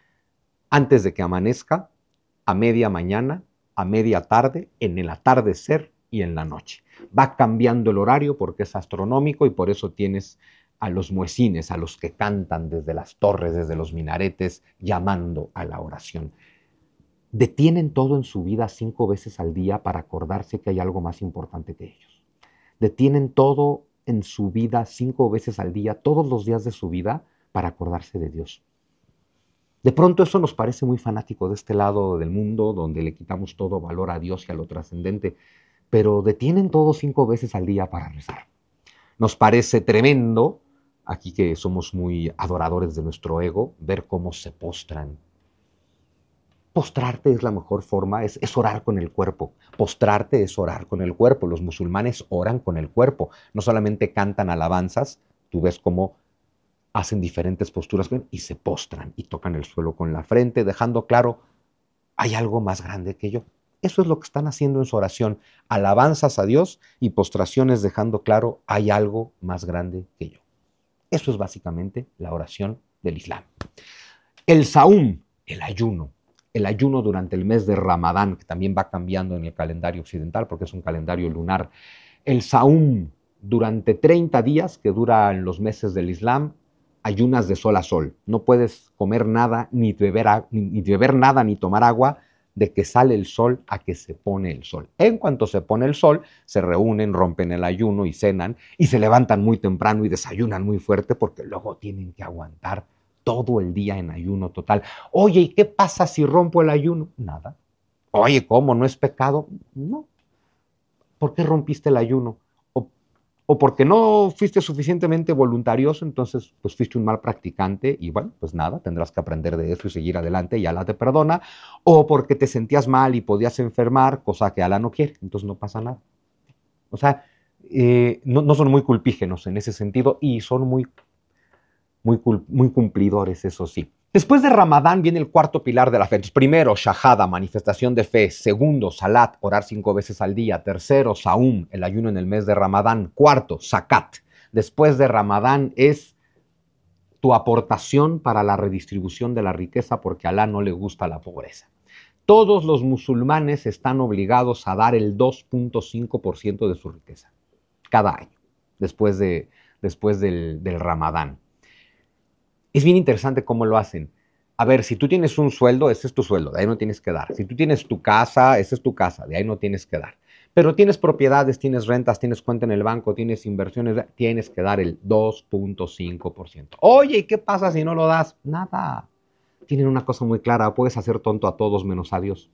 Antes de que amanezca, a media mañana, a media tarde, en el atardecer y en la noche. Va cambiando el horario porque es astronómico y por eso tienes a los muecines, a los que cantan desde las torres, desde los minaretes, llamando a la oración. Detienen todo en su vida cinco veces al día para acordarse que hay algo más importante que ellos. Detienen todo en su vida cinco veces al día, todos los días de su vida, para acordarse de Dios. De pronto eso nos parece muy fanático de este lado del mundo, donde le quitamos todo valor a Dios y a lo trascendente, pero detienen todo cinco veces al día para rezar. Nos parece tremendo, aquí que somos muy adoradores de nuestro ego, ver cómo se postran. Postrarte es la mejor forma, es, es orar con el cuerpo. Postrarte es orar con el cuerpo. Los musulmanes oran con el cuerpo. No solamente cantan alabanzas, tú ves cómo hacen diferentes posturas y se postran y tocan el suelo con la frente, dejando claro, hay algo más grande que yo. Eso es lo que están haciendo en su oración, alabanzas a Dios y postraciones dejando claro, hay algo más grande que yo. Eso es básicamente la oración del Islam. El Saum, el ayuno, el ayuno durante el mes de Ramadán, que también va cambiando en el calendario occidental porque es un calendario lunar. El Saum, durante treinta días que duran los meses del Islam, ayunas de sol a sol. No puedes comer nada, ni beber, ni, ni beber nada, ni tomar agua de que sale el sol a que se pone el sol. En cuanto se pone el sol, se reúnen, rompen el ayuno y cenan y se levantan muy temprano y desayunan muy fuerte porque luego tienen que aguantar todo el día en ayuno total. Oye, ¿y qué pasa si rompo el ayuno? Nada. Oye, ¿cómo? ¿No es pecado? No. ¿Por qué rompiste el ayuno? O, o porque no fuiste suficientemente voluntarioso, entonces pues fuiste un mal practicante y bueno, pues nada, tendrás que aprender de eso y seguir adelante y Alá te perdona. O porque te sentías mal y podías enfermar, cosa que Alá no quiere, entonces no pasa nada. O sea, eh, no, no son muy culpígenos en ese sentido y son muy Muy, muy cumplidores, eso sí. Después de Ramadán viene el cuarto pilar de la fe. Entonces, primero, shahada, manifestación de fe. Segundo, salat, orar cinco veces al día. Tercero, saum, el ayuno en el mes de Ramadán. Cuarto, zakat. Después de Ramadán es tu aportación para la redistribución de la riqueza porque a Alá no le gusta la pobreza. Todos los musulmanes están obligados a dar el dos punto cinco por ciento de su riqueza cada año, después, de, después del, del Ramadán. Es bien interesante cómo lo hacen. A ver, si tú tienes un sueldo, ese es tu sueldo, de ahí no tienes que dar. Si tú tienes tu casa, esa es tu casa, de ahí no tienes que dar. Pero tienes propiedades, tienes rentas, tienes cuenta en el banco, tienes inversiones, tienes que dar el dos punto cinco por ciento. Oye, ¿y qué pasa si no lo das? Nada. Tienen una cosa muy clara, puedes hacer tonto a todos menos a Dios.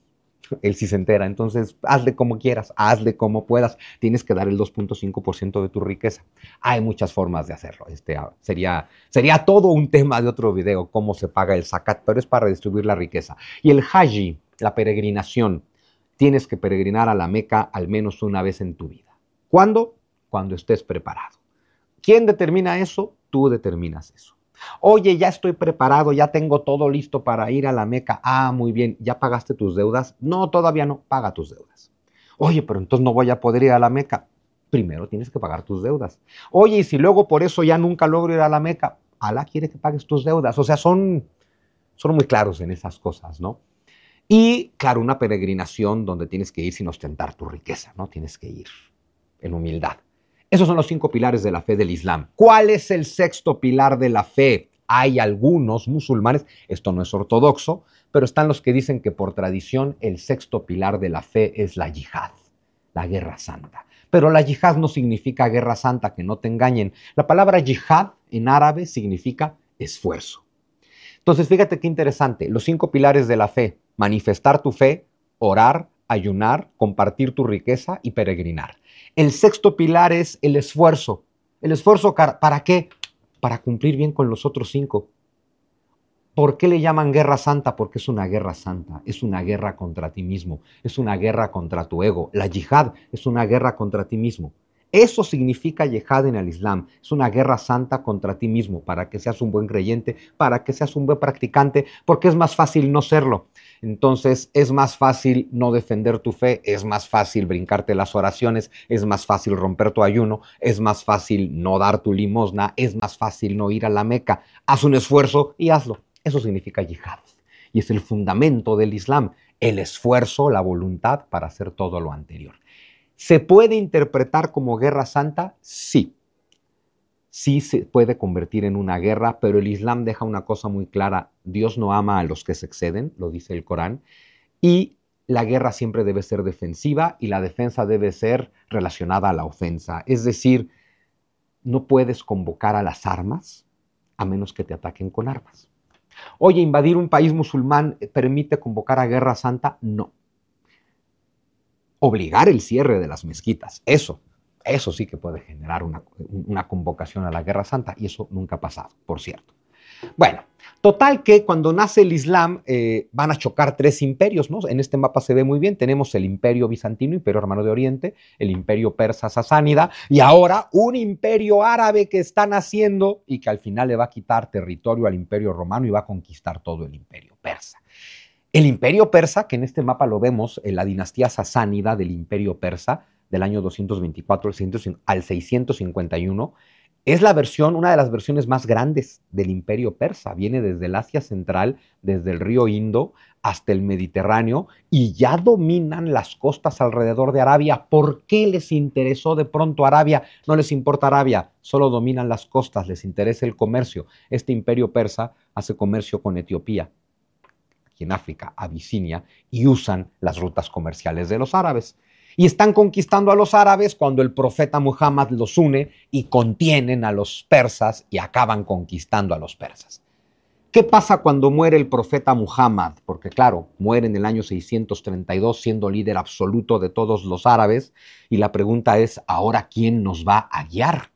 Él sí se entera, entonces hazle como quieras, hazle como puedas, tienes que dar el dos punto cinco por ciento de tu riqueza. Hay muchas formas de hacerlo, este, sería, sería todo un tema de otro video, cómo se paga el zakat, pero es para redistribuir la riqueza. Y el haji, la peregrinación, tienes que peregrinar a la Meca al menos una vez en tu vida. ¿Cuándo? Cuando estés preparado. ¿Quién determina eso? Tú determinas eso. Oye, ya estoy preparado, ya tengo todo listo para ir a la Meca. Ah, muy bien, ¿ya pagaste tus deudas? No, todavía no, paga tus deudas. Oye, pero entonces no voy a poder ir a la Meca. Primero tienes que pagar tus deudas. Oye, y si luego por eso ya nunca logro ir a la Meca, Alá quiere que pagues tus deudas. O sea, son, son muy claros en esas cosas, ¿no? Y, claro, una peregrinación donde tienes que ir sin ostentar tu riqueza, ¿no? Tienes que ir en humildad. Esos son los cinco pilares de la fe del Islam. ¿Cuál es el sexto pilar de la fe? Hay algunos musulmanes, esto no es ortodoxo, pero están los que dicen que por tradición el sexto pilar de la fe es la yihad, la guerra santa. Pero la yihad no significa guerra santa, que no te engañen. La palabra yihad en árabe significa esfuerzo. Entonces, fíjate qué interesante. Los cinco pilares de la fe: manifestar tu fe, orar, ayunar, compartir tu riqueza y peregrinar. El sexto pilar es el esfuerzo. ¿El esfuerzo para qué? Para cumplir bien con los otros cinco. ¿Por qué le llaman guerra santa? Porque es una guerra santa, es una guerra contra ti mismo, es una guerra contra tu ego. La yihad es una guerra contra ti mismo. Eso significa yihad en el Islam. Es una guerra santa contra ti mismo, para que seas un buen creyente, para que seas un buen practicante, porque es más fácil no serlo. Entonces es más fácil no defender tu fe, es más fácil brincarte las oraciones, es más fácil romper tu ayuno, es más fácil no dar tu limosna, es más fácil no ir a la Meca. Haz un esfuerzo y hazlo. Eso significa yihad. Y es el fundamento del Islam, el esfuerzo, la voluntad para hacer todo lo anterior. ¿Se puede interpretar como guerra santa? Sí. Sí se puede convertir en una guerra, pero el Islam deja una cosa muy clara. Dios no ama a los que se exceden, lo dice el Corán, y la guerra siempre debe ser defensiva y la defensa debe ser relacionada a la ofensa. Es decir, no puedes convocar a las armas a menos que te ataquen con armas. Oye, ¿invadir un país musulmán permite convocar a guerra santa? No. Obligar el cierre de las mezquitas, eso, eso sí que puede generar una, una convocación a la guerra santa y eso nunca ha pasado, por cierto. Bueno, total que cuando nace el Islam eh, van a chocar tres imperios, ¿no? En este mapa se ve muy bien, tenemos el imperio bizantino, imperio hermano de Oriente, el imperio persa sasánida y ahora un imperio árabe que está naciendo y que al final le va a quitar territorio al imperio romano y va a conquistar todo el imperio persa. El imperio persa, que en este mapa lo vemos, en la dinastía sasánida del imperio persa, del año doscientos veinticuatro al seiscientos cincuenta y uno, es la versión, una de las versiones más grandes del imperio persa. Viene desde el Asia Central, desde el río Indo hasta el Mediterráneo y ya dominan las costas alrededor de Arabia. ¿Por qué les interesó de pronto Arabia? No les importa Arabia, solo dominan las costas, les interesa el comercio. Este imperio persa hace comercio con Etiopía, aquí en África, Abisinia, y usan las rutas comerciales de los árabes. Y están conquistando a los árabes cuando el profeta Muhammad los une y contienen a los persas y acaban conquistando a los persas. ¿Qué pasa cuando muere el profeta Muhammad? Porque claro, muere en el año seiscientos treinta y dos siendo líder absoluto de todos los árabes y la pregunta es, ¿ahora quién nos va a guiar?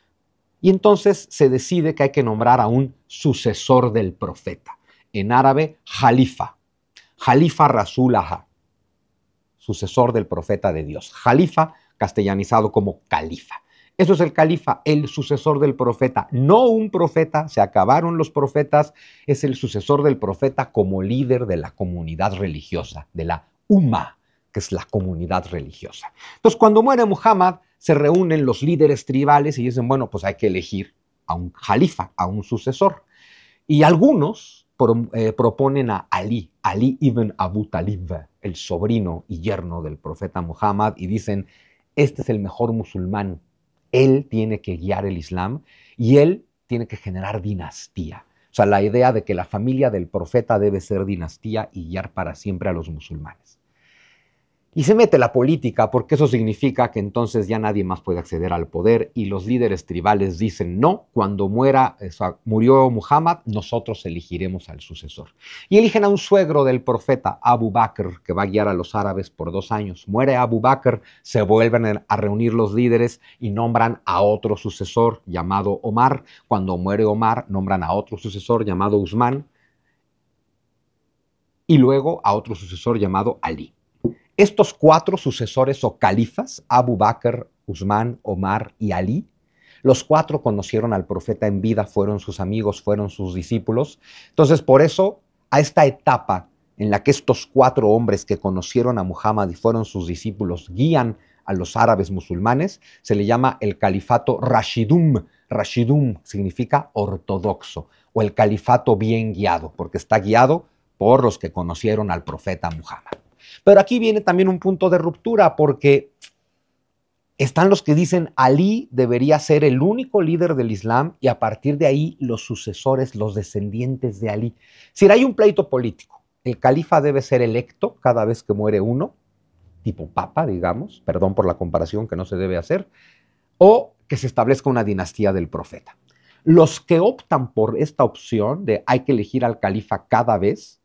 Y entonces se decide que hay que nombrar a un sucesor del profeta. En árabe, Jalifa. Jalifa Rasulaha, sucesor del profeta de Dios. Jalifa, castellanizado como califa. Eso es el califa, el sucesor del profeta. No un profeta, se acabaron los profetas, es el sucesor del profeta como líder de la comunidad religiosa, de la Umma, que es la comunidad religiosa. Entonces, cuando muere Muhammad, se reúnen los líderes tribales y dicen, bueno, pues hay que elegir a un jalifa, a un sucesor. Y algunos Pro, eh, proponen a Ali, Ali ibn Abu Talib, el sobrino y yerno del profeta Muhammad, y dicen, este es el mejor musulmán, él tiene que guiar el Islam y él tiene que generar dinastía. O sea, la idea de que la familia del profeta debe ser dinastía y guiar para siempre a los musulmanes. Y se mete la política porque eso significa que entonces ya nadie más puede acceder al poder y los líderes tribales dicen no, cuando muera, o sea, murió Muhammad, nosotros elegiremos al sucesor. Y eligen a un suegro del profeta, Abu Bakr, que va a guiar a los árabes por dos años. Muere Abu Bakr, se vuelven a reunir los líderes y nombran a otro sucesor llamado Omar. Cuando muere Omar, nombran a otro sucesor llamado Usman y luego a otro sucesor llamado Ali. Estos cuatro sucesores o califas, Abu Bakr, Usman, Omar y Ali, los cuatro conocieron al profeta en vida, fueron sus amigos, fueron sus discípulos. Entonces, por eso, a esta etapa en la que estos cuatro hombres que conocieron a Muhammad y fueron sus discípulos guían a los árabes musulmanes, se le llama el califato Rashidum. Rashidum significa ortodoxo o el califato bien guiado, porque está guiado por los que conocieron al profeta Muhammad. Pero aquí viene también un punto de ruptura porque están los que dicen Ali debería ser el único líder del Islam y a partir de ahí los sucesores, los descendientes de Ali. Si hay un pleito político, el califa debe ser electo cada vez que muere uno, tipo papa, digamos, perdón por la comparación que no se debe hacer, o que se establezca una dinastía del profeta. Los que optan por esta opción de hay que elegir al califa cada vez,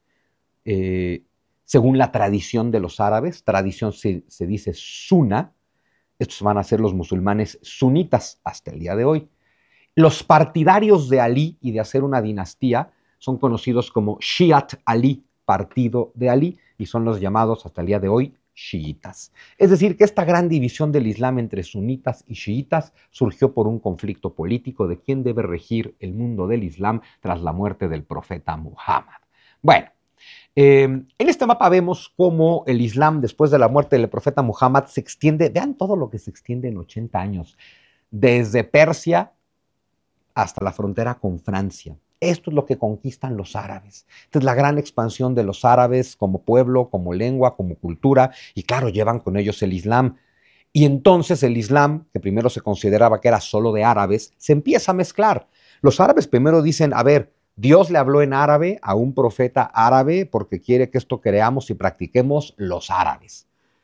eh, según la tradición de los árabes, tradición se, se dice sunna, estos van a ser los musulmanes sunitas hasta el día de hoy. Los partidarios de Ali y de hacer una dinastía son conocidos como Shiat Ali, partido de Ali, y son los llamados hasta el día de hoy chiitas. Es decir, que esta gran división del Islam entre sunitas y chiitas surgió por un conflicto político de quién debe regir el mundo del Islam tras la muerte del profeta Muhammad. Bueno, Eh, en este mapa vemos cómo el Islam, después de la muerte del profeta Muhammad, se extiende, vean todo lo que se extiende en ochenta años, desde Persia hasta la frontera con Francia. Esto es lo que conquistan los árabes. Esta es la gran expansión de los árabes como pueblo, como lengua, como cultura, y claro, llevan con ellos el Islam. Y entonces el Islam, que primero se consideraba que era solo de árabes, se empieza a mezclar. Los árabes primero dicen, a ver, Dios le habló en árabe a un profeta árabe porque quiere que esto creamos y practiquemos los árabes.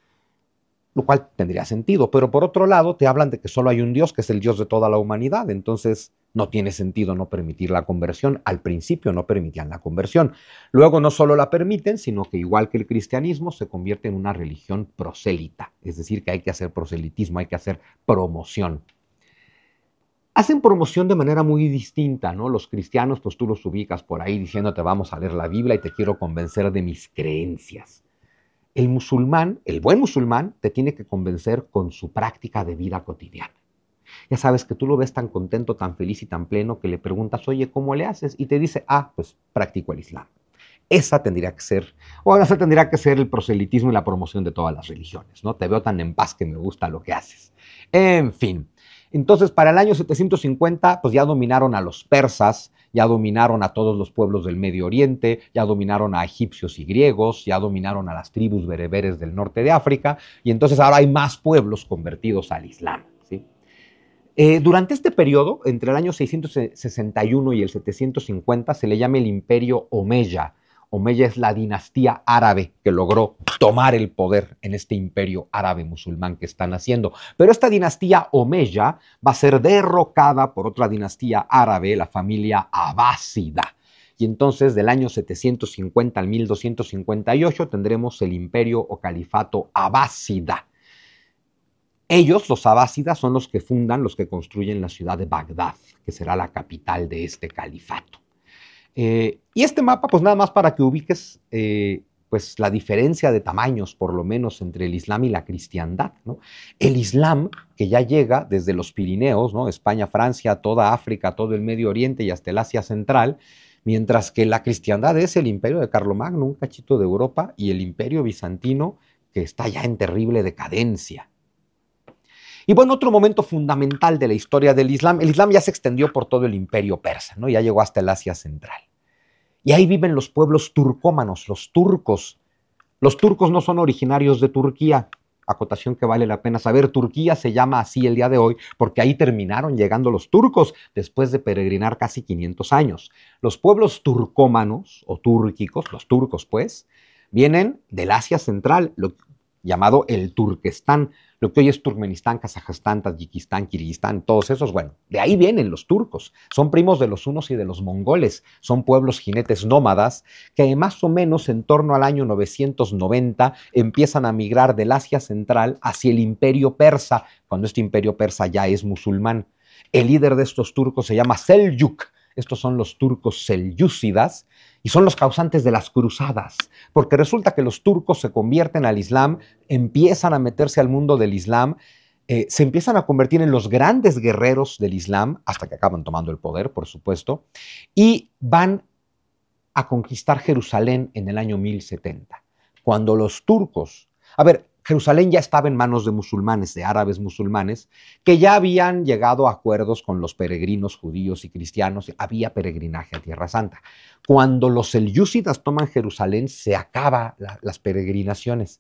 Lo cual tendría sentido, pero por otro lado te hablan de que solo hay un Dios que es el Dios de toda la humanidad, entonces no tiene sentido no permitir la conversión. Al principio no permitían la conversión. Luego no solo la permiten, sino que igual que el cristianismo se convierte en una religión prosélita, es decir, que hay que hacer proselitismo, hay que hacer promoción. hacen promoción de manera muy distinta, ¿no? Los cristianos, pues tú los ubicas por ahí diciéndote vamos a leer la Biblia y te quiero convencer de mis creencias. El musulmán, el buen musulmán, te tiene que convencer con su práctica de vida cotidiana. Ya sabes que tú lo ves tan contento, tan feliz y tan pleno que le preguntas, oye, ¿cómo le haces? Y te dice, ah, pues practico el Islam. Esa tendría que ser, o esa tendría que ser el proselitismo y la promoción de todas las religiones, ¿no? Te veo tan en paz que me gusta lo que haces. En fin. Entonces, para el año setecientos cincuenta, pues ya dominaron a los persas, ya dominaron a todos los pueblos del Medio Oriente, ya dominaron a egipcios y griegos, ya dominaron a las tribus bereberes del norte de África, y entonces ahora hay más pueblos convertidos al Islam, ¿sí? Eh, durante este periodo, entre el año seiscientos sesenta y uno y el setecientos cincuenta, se le llama el Imperio Omeya. Omeya es la dinastía árabe que logró tomar el poder en este imperio árabe musulmán que están haciendo. Pero esta dinastía Omeya va a ser derrocada por otra dinastía árabe, la familia Abásida. Y entonces del año setecientos cincuenta al mil doscientos cincuenta y ocho tendremos el imperio o califato Abásida. Ellos, los abásidas, son los que fundan, los que construyen la ciudad de Bagdad, que será la capital de este califato. Eh, y este mapa, pues nada más para que ubiques eh, pues la diferencia de tamaños, por lo menos, entre el Islam y la cristiandad, ¿no? El Islam, que ya llega desde los Pirineos, ¿no? España, Francia, toda África, todo el Medio Oriente y hasta el Asia Central, mientras que la cristiandad es el imperio de Carlomagno, un cachito de Europa, y el imperio bizantino, que está ya en terrible decadencia. Y bueno, otro momento fundamental de la historia del Islam, el Islam ya se extendió por todo el imperio persa, ¿no? Ya llegó hasta el Asia Central. Y ahí viven los pueblos turcómanos, los turcos. Los turcos no son originarios de Turquía, acotación que vale la pena saber. Turquía se llama así el día de hoy porque ahí terminaron llegando los turcos después de peregrinar casi quinientos años. Los pueblos turcómanos o túrquicos, los turcos pues, vienen del Asia Central, lo llamado el Turquestán, lo que hoy es Turkmenistán, Kazajstán, Tayikistán, Kirguistán, todos esos, bueno, de ahí vienen los turcos, son primos de los hunos y de los mongoles, son pueblos jinetes nómadas que más o menos en torno al año novecientos noventa empiezan a migrar del Asia Central hacia el imperio persa, cuando este imperio persa ya es musulmán. El líder de estos turcos se llama Seljuk. Estos son los turcos selyúcidas y son los causantes de las cruzadas, porque resulta que los turcos se convierten al Islam, empiezan a meterse al mundo del Islam, eh, se empiezan a convertir en los grandes guerreros del Islam, hasta que acaban tomando el poder, por supuesto, y van a conquistar Jerusalén en el año mil setenta. Cuando los turcos, a ver, Jerusalén ya estaba en manos de musulmanes, de árabes musulmanes, que ya habían llegado a acuerdos con los peregrinos judíos y cristianos, había peregrinaje a Tierra Santa. Cuando los selyúcidas toman Jerusalén, se acaban la, las peregrinaciones.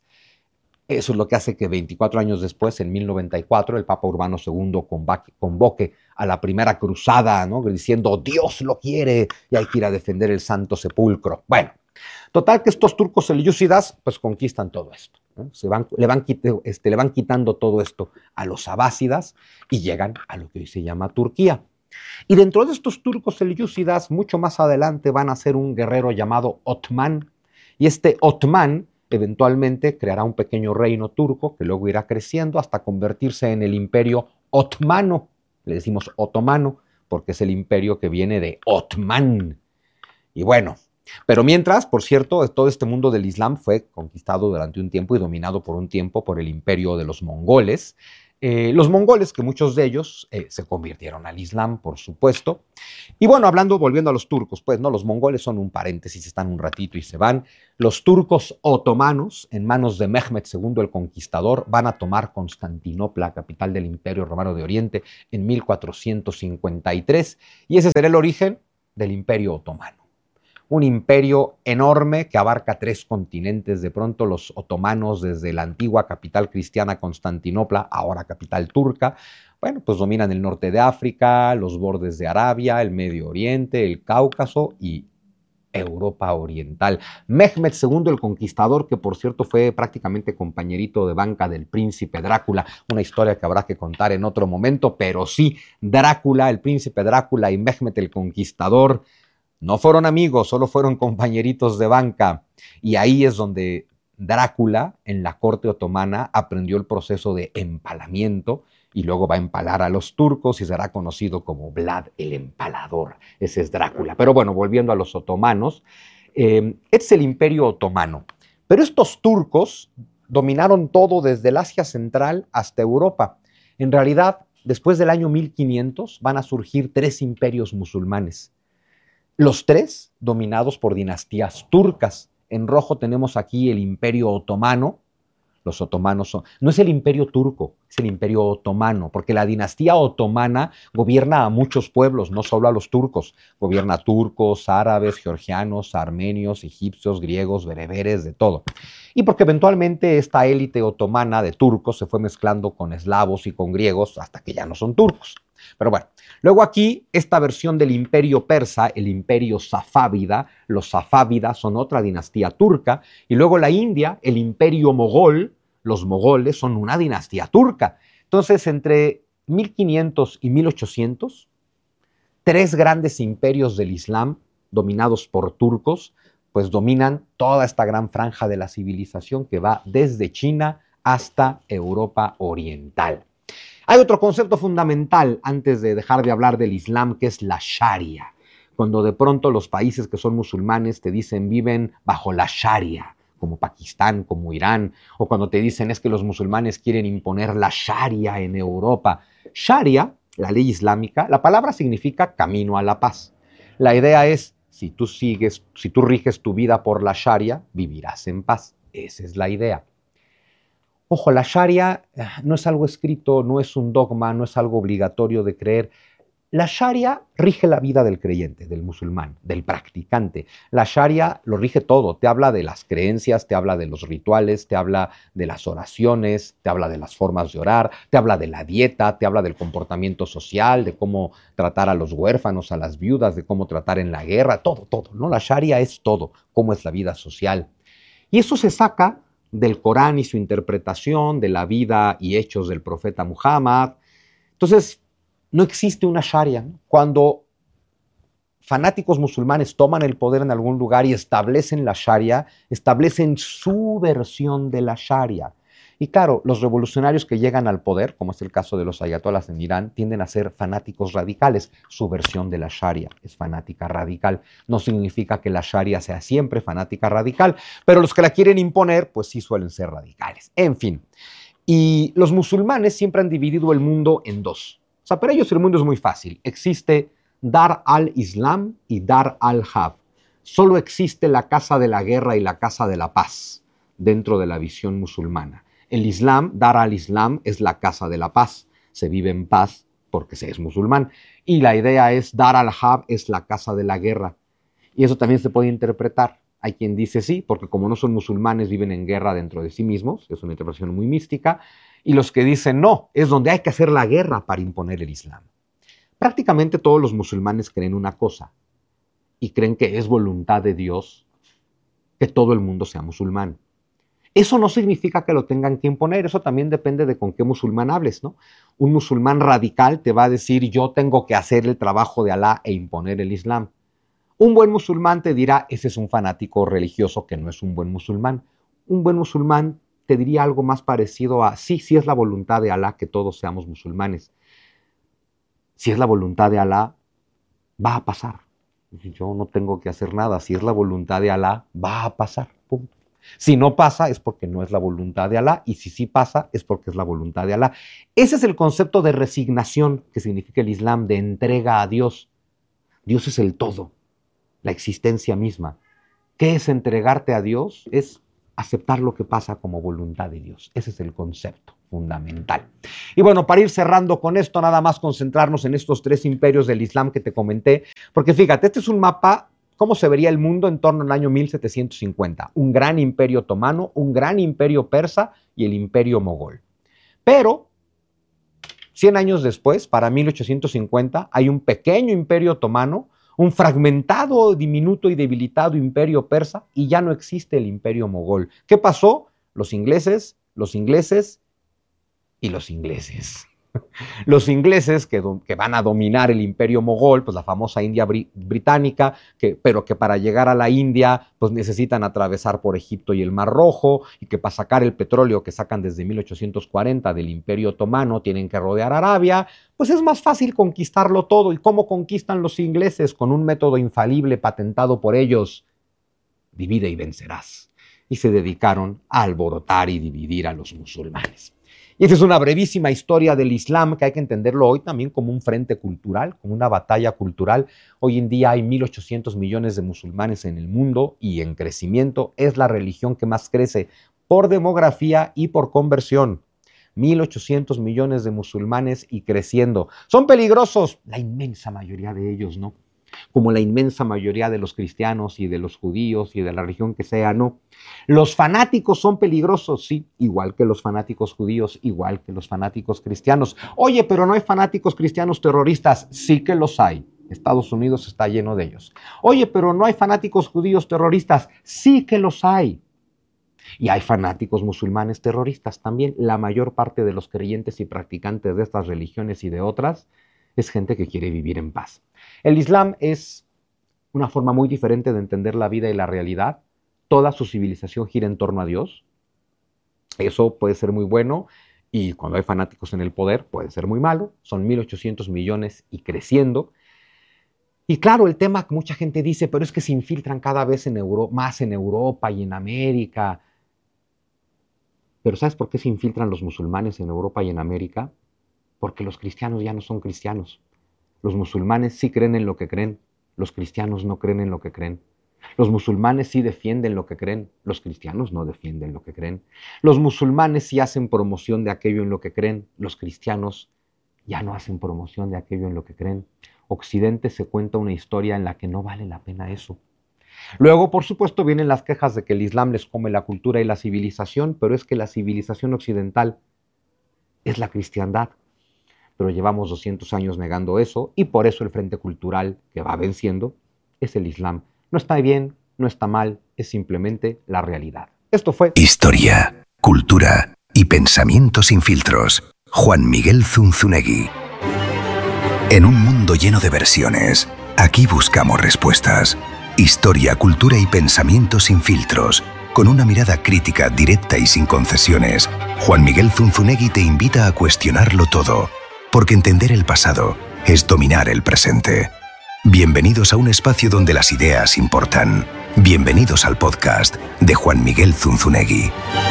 Eso es lo que hace que veinticuatro años después, en mil noventa y cuatro, el Papa Urbano segundo convoque a la primera cruzada, ¿no? Diciendo, Dios lo quiere y hay que ir a defender el Santo Sepulcro. Bueno, total que estos turcos selyúcidas pues conquistan todo esto, ¿no? Se van, le, van, este, le van quitando todo esto a los abásidas y llegan a lo que hoy se llama Turquía. Y dentro de estos turcos selyúcidas, mucho más adelante van a ser un guerrero llamado Otmán. Y este Otmán eventualmente creará un pequeño reino turco que luego irá creciendo hasta convertirse en el imperio otomano. Le decimos otomano porque es el imperio que viene de Otmán. Y bueno, pero mientras, por cierto, todo este mundo del Islam fue conquistado durante un tiempo y dominado por un tiempo por el imperio de los mongoles. Eh, los mongoles, que muchos de ellos eh, se convirtieron al Islam, por supuesto. Y bueno, hablando, volviendo a los turcos, pues no, los mongoles son un paréntesis, están un ratito y se van. Los turcos otomanos, en manos de Mehmed segundo el Conquistador, van a tomar Constantinopla, capital del Imperio Romano de Oriente, en mil cuatrocientos cincuenta y tres. Y ese será el origen del Imperio Otomano. Un imperio enorme que abarca tres continentes. De pronto los otomanos, desde la antigua capital cristiana Constantinopla, ahora capital turca, bueno, pues dominan el norte de África, los bordes de Arabia, el Medio Oriente, el Cáucaso y Europa Oriental. Mehmed segundo el Conquistador, que por cierto fue prácticamente compañerito de banca del príncipe Drácula, una historia que habrá que contar en otro momento, pero sí, Drácula, el príncipe Drácula y Mehmed el Conquistador no fueron amigos, solo fueron compañeritos de banca. Y ahí es donde Drácula, en la corte otomana, aprendió el proceso de empalamiento y luego va a empalar a los turcos y será conocido como Vlad el Empalador. Ese es Drácula. Pero bueno, volviendo a los otomanos, eh, este es el Imperio Otomano. Pero estos turcos dominaron todo desde el Asia Central hasta Europa. En realidad, después del año mil quinientos van a surgir tres imperios musulmanes. Los tres dominados por dinastías turcas. En rojo tenemos aquí el Imperio Otomano. Los otomanos son, no es el Imperio Turco, es el Imperio Otomano, porque la dinastía otomana gobierna a muchos pueblos, no solo a los turcos. Gobierna a turcos, árabes, georgianos, armenios, egipcios, griegos, bereberes, de todo. Y porque eventualmente esta élite otomana de turcos se fue mezclando con eslavos y con griegos hasta que ya no son turcos. Pero bueno, luego aquí esta versión del Imperio Persa, el Imperio Safávida, los Safávidas son otra dinastía turca, y luego la India, el Imperio Mogol, los mogoles son una dinastía turca. Entonces, entre mil quinientos y mil ochocientos, tres grandes imperios del Islam, dominados por turcos, pues dominan toda esta gran franja de la civilización que va desde China hasta Europa Oriental. Hay otro concepto fundamental antes de dejar de hablar del Islam, que es la Sharia. Cuando de pronto los países que son musulmanes te dicen viven bajo la Sharia, como Pakistán, como Irán, o cuando te dicen es que los musulmanes quieren imponer la Sharia en Europa. Sharia, la ley islámica, la palabra significa camino a la paz. La idea es, si tú sigues, si tú riges tu vida por la Sharia, vivirás en paz. Esa es la idea. Ojo, la Sharia no es algo escrito, no es un dogma, no es algo obligatorio de creer. La Sharia rige la vida del creyente, del musulmán, del practicante. La Sharia lo rige todo, te habla de las creencias, te habla de los rituales, te habla de las oraciones, te habla de las formas de orar, te habla de la dieta, te habla del comportamiento social, de cómo tratar a los huérfanos, a las viudas, de cómo tratar en la guerra, todo, todo, ¿no? La Sharia es todo, cómo es la vida social. Y eso se saca del Corán y su interpretación, de la vida y hechos del profeta Muhammad. Entonces, no existe una Sharia. Cuando fanáticos musulmanes toman el poder en algún lugar y establecen la Sharia, establecen su versión de la Sharia. Y claro, los revolucionarios que llegan al poder, como es el caso de los ayatolás en Irán, tienden a ser fanáticos radicales. Su versión de la Sharia es fanática radical. No significa que la Sharia sea siempre fanática radical, pero los que la quieren imponer, pues sí suelen ser radicales. En fin, y los musulmanes siempre han dividido el mundo en dos. O sea, para ellos el mundo es muy fácil. Existe Dar al-Islam y Dar al-Harb. Solo existe la casa de la guerra y la casa de la paz dentro de la visión musulmana. El Islam, Dar al-Islam, es la casa de la paz. Se vive en paz porque se es musulmán. Y la idea es Dar al-Harb es la casa de la guerra. Y eso también se puede interpretar. Hay quien dice sí, porque como no son musulmanes, viven en guerra dentro de sí mismos. Es una interpretación muy mística. Y los que dicen no, es donde hay que hacer la guerra para imponer el Islam. Prácticamente todos los musulmanes creen una cosa. Y creen que es voluntad de Dios que todo el mundo sea musulmán. Eso no significa que lo tengan que imponer, eso también depende de con qué musulmán hables, ¿no? Un musulmán radical te va a decir, yo tengo que hacer el trabajo de Alá e imponer el Islam. Un buen musulmán te dirá, ese es un fanático religioso que no es un buen musulmán. Un buen musulmán te diría algo más parecido a, sí, sí es la voluntad de Alá que todos seamos musulmanes. Si es la voluntad de Alá, va a pasar. Yo no tengo que hacer nada, si es la voluntad de Alá, va a pasar, punto. Si no pasa es porque no es la voluntad de Alá y si sí pasa es porque es la voluntad de Alá. Ese es el concepto de resignación que significa el Islam, de entrega a Dios. Dios es el todo, la existencia misma. ¿Qué es entregarte a Dios? Es aceptar lo que pasa como voluntad de Dios. Ese es el concepto fundamental. Y bueno, para ir cerrando con esto, nada más concentrarnos en estos tres imperios del Islam que te comenté, porque fíjate, este es un mapa. ¿Cómo se vería el mundo en torno al año mil setecientos cincuenta? Un gran imperio otomano, un gran imperio persa y el imperio mogol. Pero, cien años después, para mil ochocientos cincuenta, hay un pequeño imperio otomano, un fragmentado, diminuto y debilitado imperio persa y ya no existe el imperio mogol. ¿Qué pasó? Los ingleses, los ingleses y los ingleses. Los ingleses que, que van a dominar el imperio mogol, pues la famosa India bri británica, que, pero que para llegar a la India pues necesitan atravesar por Egipto y el Mar Rojo, y que para sacar el petróleo que sacan desde mil ochocientos cuarenta del imperio otomano tienen que rodear Arabia, pues es más fácil conquistarlo todo. ¿Y cómo conquistan los ingleses? Con un método infalible patentado por ellos: divide y vencerás. Y se dedicaron a alborotar y dividir a los musulmanes. Y esta es una brevísima historia del Islam que hay que entenderlo hoy también como un frente cultural, como una batalla cultural. Hoy en día hay mil ochocientos millones de musulmanes en el mundo y en crecimiento. Es la religión que más crece por demografía y por conversión. mil ochocientos millones de musulmanes y creciendo. ¿Son peligrosos? La inmensa mayoría de ellos no. Como la inmensa mayoría de los cristianos y de los judíos y de la religión que sea, no. Los fanáticos son peligrosos, sí, igual que los fanáticos judíos, igual que los fanáticos cristianos. Oye, pero no hay fanáticos cristianos terroristas. Sí que los hay. Estados Unidos está lleno de ellos. Oye, pero no hay fanáticos judíos terroristas. Sí que los hay. Y hay fanáticos musulmanes terroristas también. La mayor parte de los creyentes y practicantes de estas religiones y de otras es gente que quiere vivir en paz. El Islam es una forma muy diferente de entender la vida y la realidad. Toda su civilización gira en torno a Dios. Eso puede ser muy bueno, y cuando hay fanáticos en el poder puede ser muy malo. Son mil ochocientos millones y creciendo. Y claro, el tema que mucha gente dice, pero es que se infiltran cada vez en Euro- más en Europa y en América. Pero ¿sabes por qué se infiltran los musulmanes en Europa y en América? Porque los cristianos ya no son cristianos. Los musulmanes sí creen en lo que creen, los cristianos no creen en lo que creen. Los musulmanes sí defienden lo que creen, los cristianos no defienden lo que creen. Los musulmanes sí hacen promoción de aquello en lo que creen, los cristianos ya no hacen promoción de aquello en lo que creen. Occidente se cuenta una historia en la que no vale la pena eso. Luego, por supuesto, vienen las quejas de que el Islam les come la cultura y la civilización, pero es que la civilización occidental es la cristiandad. Pero llevamos doscientos años negando eso, y por eso el frente cultural que va venciendo es el Islam. No está bien, no está mal, es simplemente la realidad. Esto fue Historia, cultura y pensamiento sin filtros. Juan Miguel Zunzunegui. En un mundo lleno de versiones, aquí buscamos respuestas. Historia, cultura y pensamiento sin filtros. Con una mirada crítica, directa y sin concesiones, Juan Miguel Zunzunegui te invita a cuestionarlo todo. Porque entender el pasado es dominar el presente. Bienvenidos a un espacio donde las ideas importan. Bienvenidos al podcast de Juan Miguel Zunzunegui.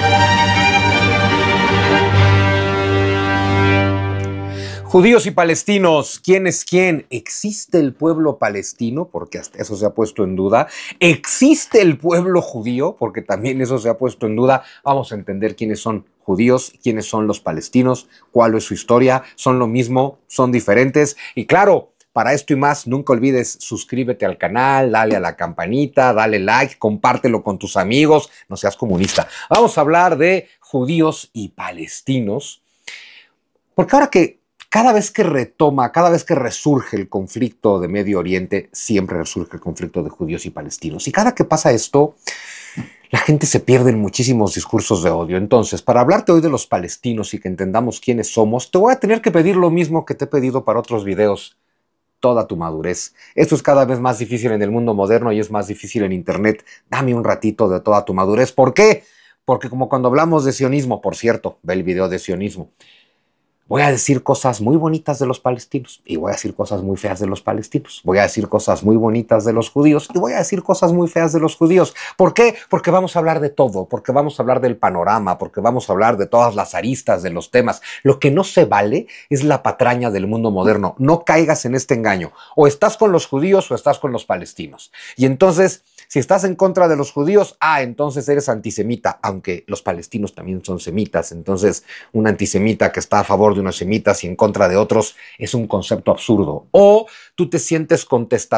Judíos y palestinos, ¿quién es quién? ¿Existe el pueblo palestino? Porque hasta eso se ha puesto en duda. ¿Existe el pueblo judío? Porque también eso se ha puesto en duda. Vamos a entender quiénes son judíos, quiénes son los palestinos, cuál es su historia. ¿Son lo mismo? ¿Son diferentes? Y claro, para esto y más, nunca olvides suscríbete al canal, dale a la campanita, dale like, compártelo con tus amigos, no seas comunista. Vamos a hablar de judíos y palestinos, porque ahora que cada vez que retoma, cada vez que resurge el conflicto de Medio Oriente, siempre resurge el conflicto de judíos y palestinos. Y cada que pasa esto, la gente se pierde en muchísimos discursos de odio. Entonces, para hablarte hoy de los palestinos y que entendamos quiénes somos, te voy a tener que pedir lo mismo que te he pedido para otros videos: toda tu madurez. Esto es cada vez más difícil en el mundo moderno y es más difícil en Internet. Dame un ratito de toda tu madurez. ¿Por qué? Porque como cuando hablamos de sionismo, por cierto, ve el video de sionismo, voy a decir cosas muy bonitas de los palestinos y voy a decir cosas muy feas de los palestinos. Voy a decir cosas muy bonitas de los judíos y voy a decir cosas muy feas de los judíos. ¿Por qué? Porque vamos a hablar de todo, porque vamos a hablar del panorama, porque vamos a hablar de todas las aristas de los temas. Lo que no se vale es la patraña del mundo moderno. No caigas en este engaño. O estás con los judíos o estás con los palestinos. Y entonces, si estás en contra de los judíos, ah, entonces eres antisemita, aunque los palestinos también son semitas. Entonces, un antisemita que está a favor de unos semitas y en contra de otros es un concepto absurdo. O tú te sientes contestatario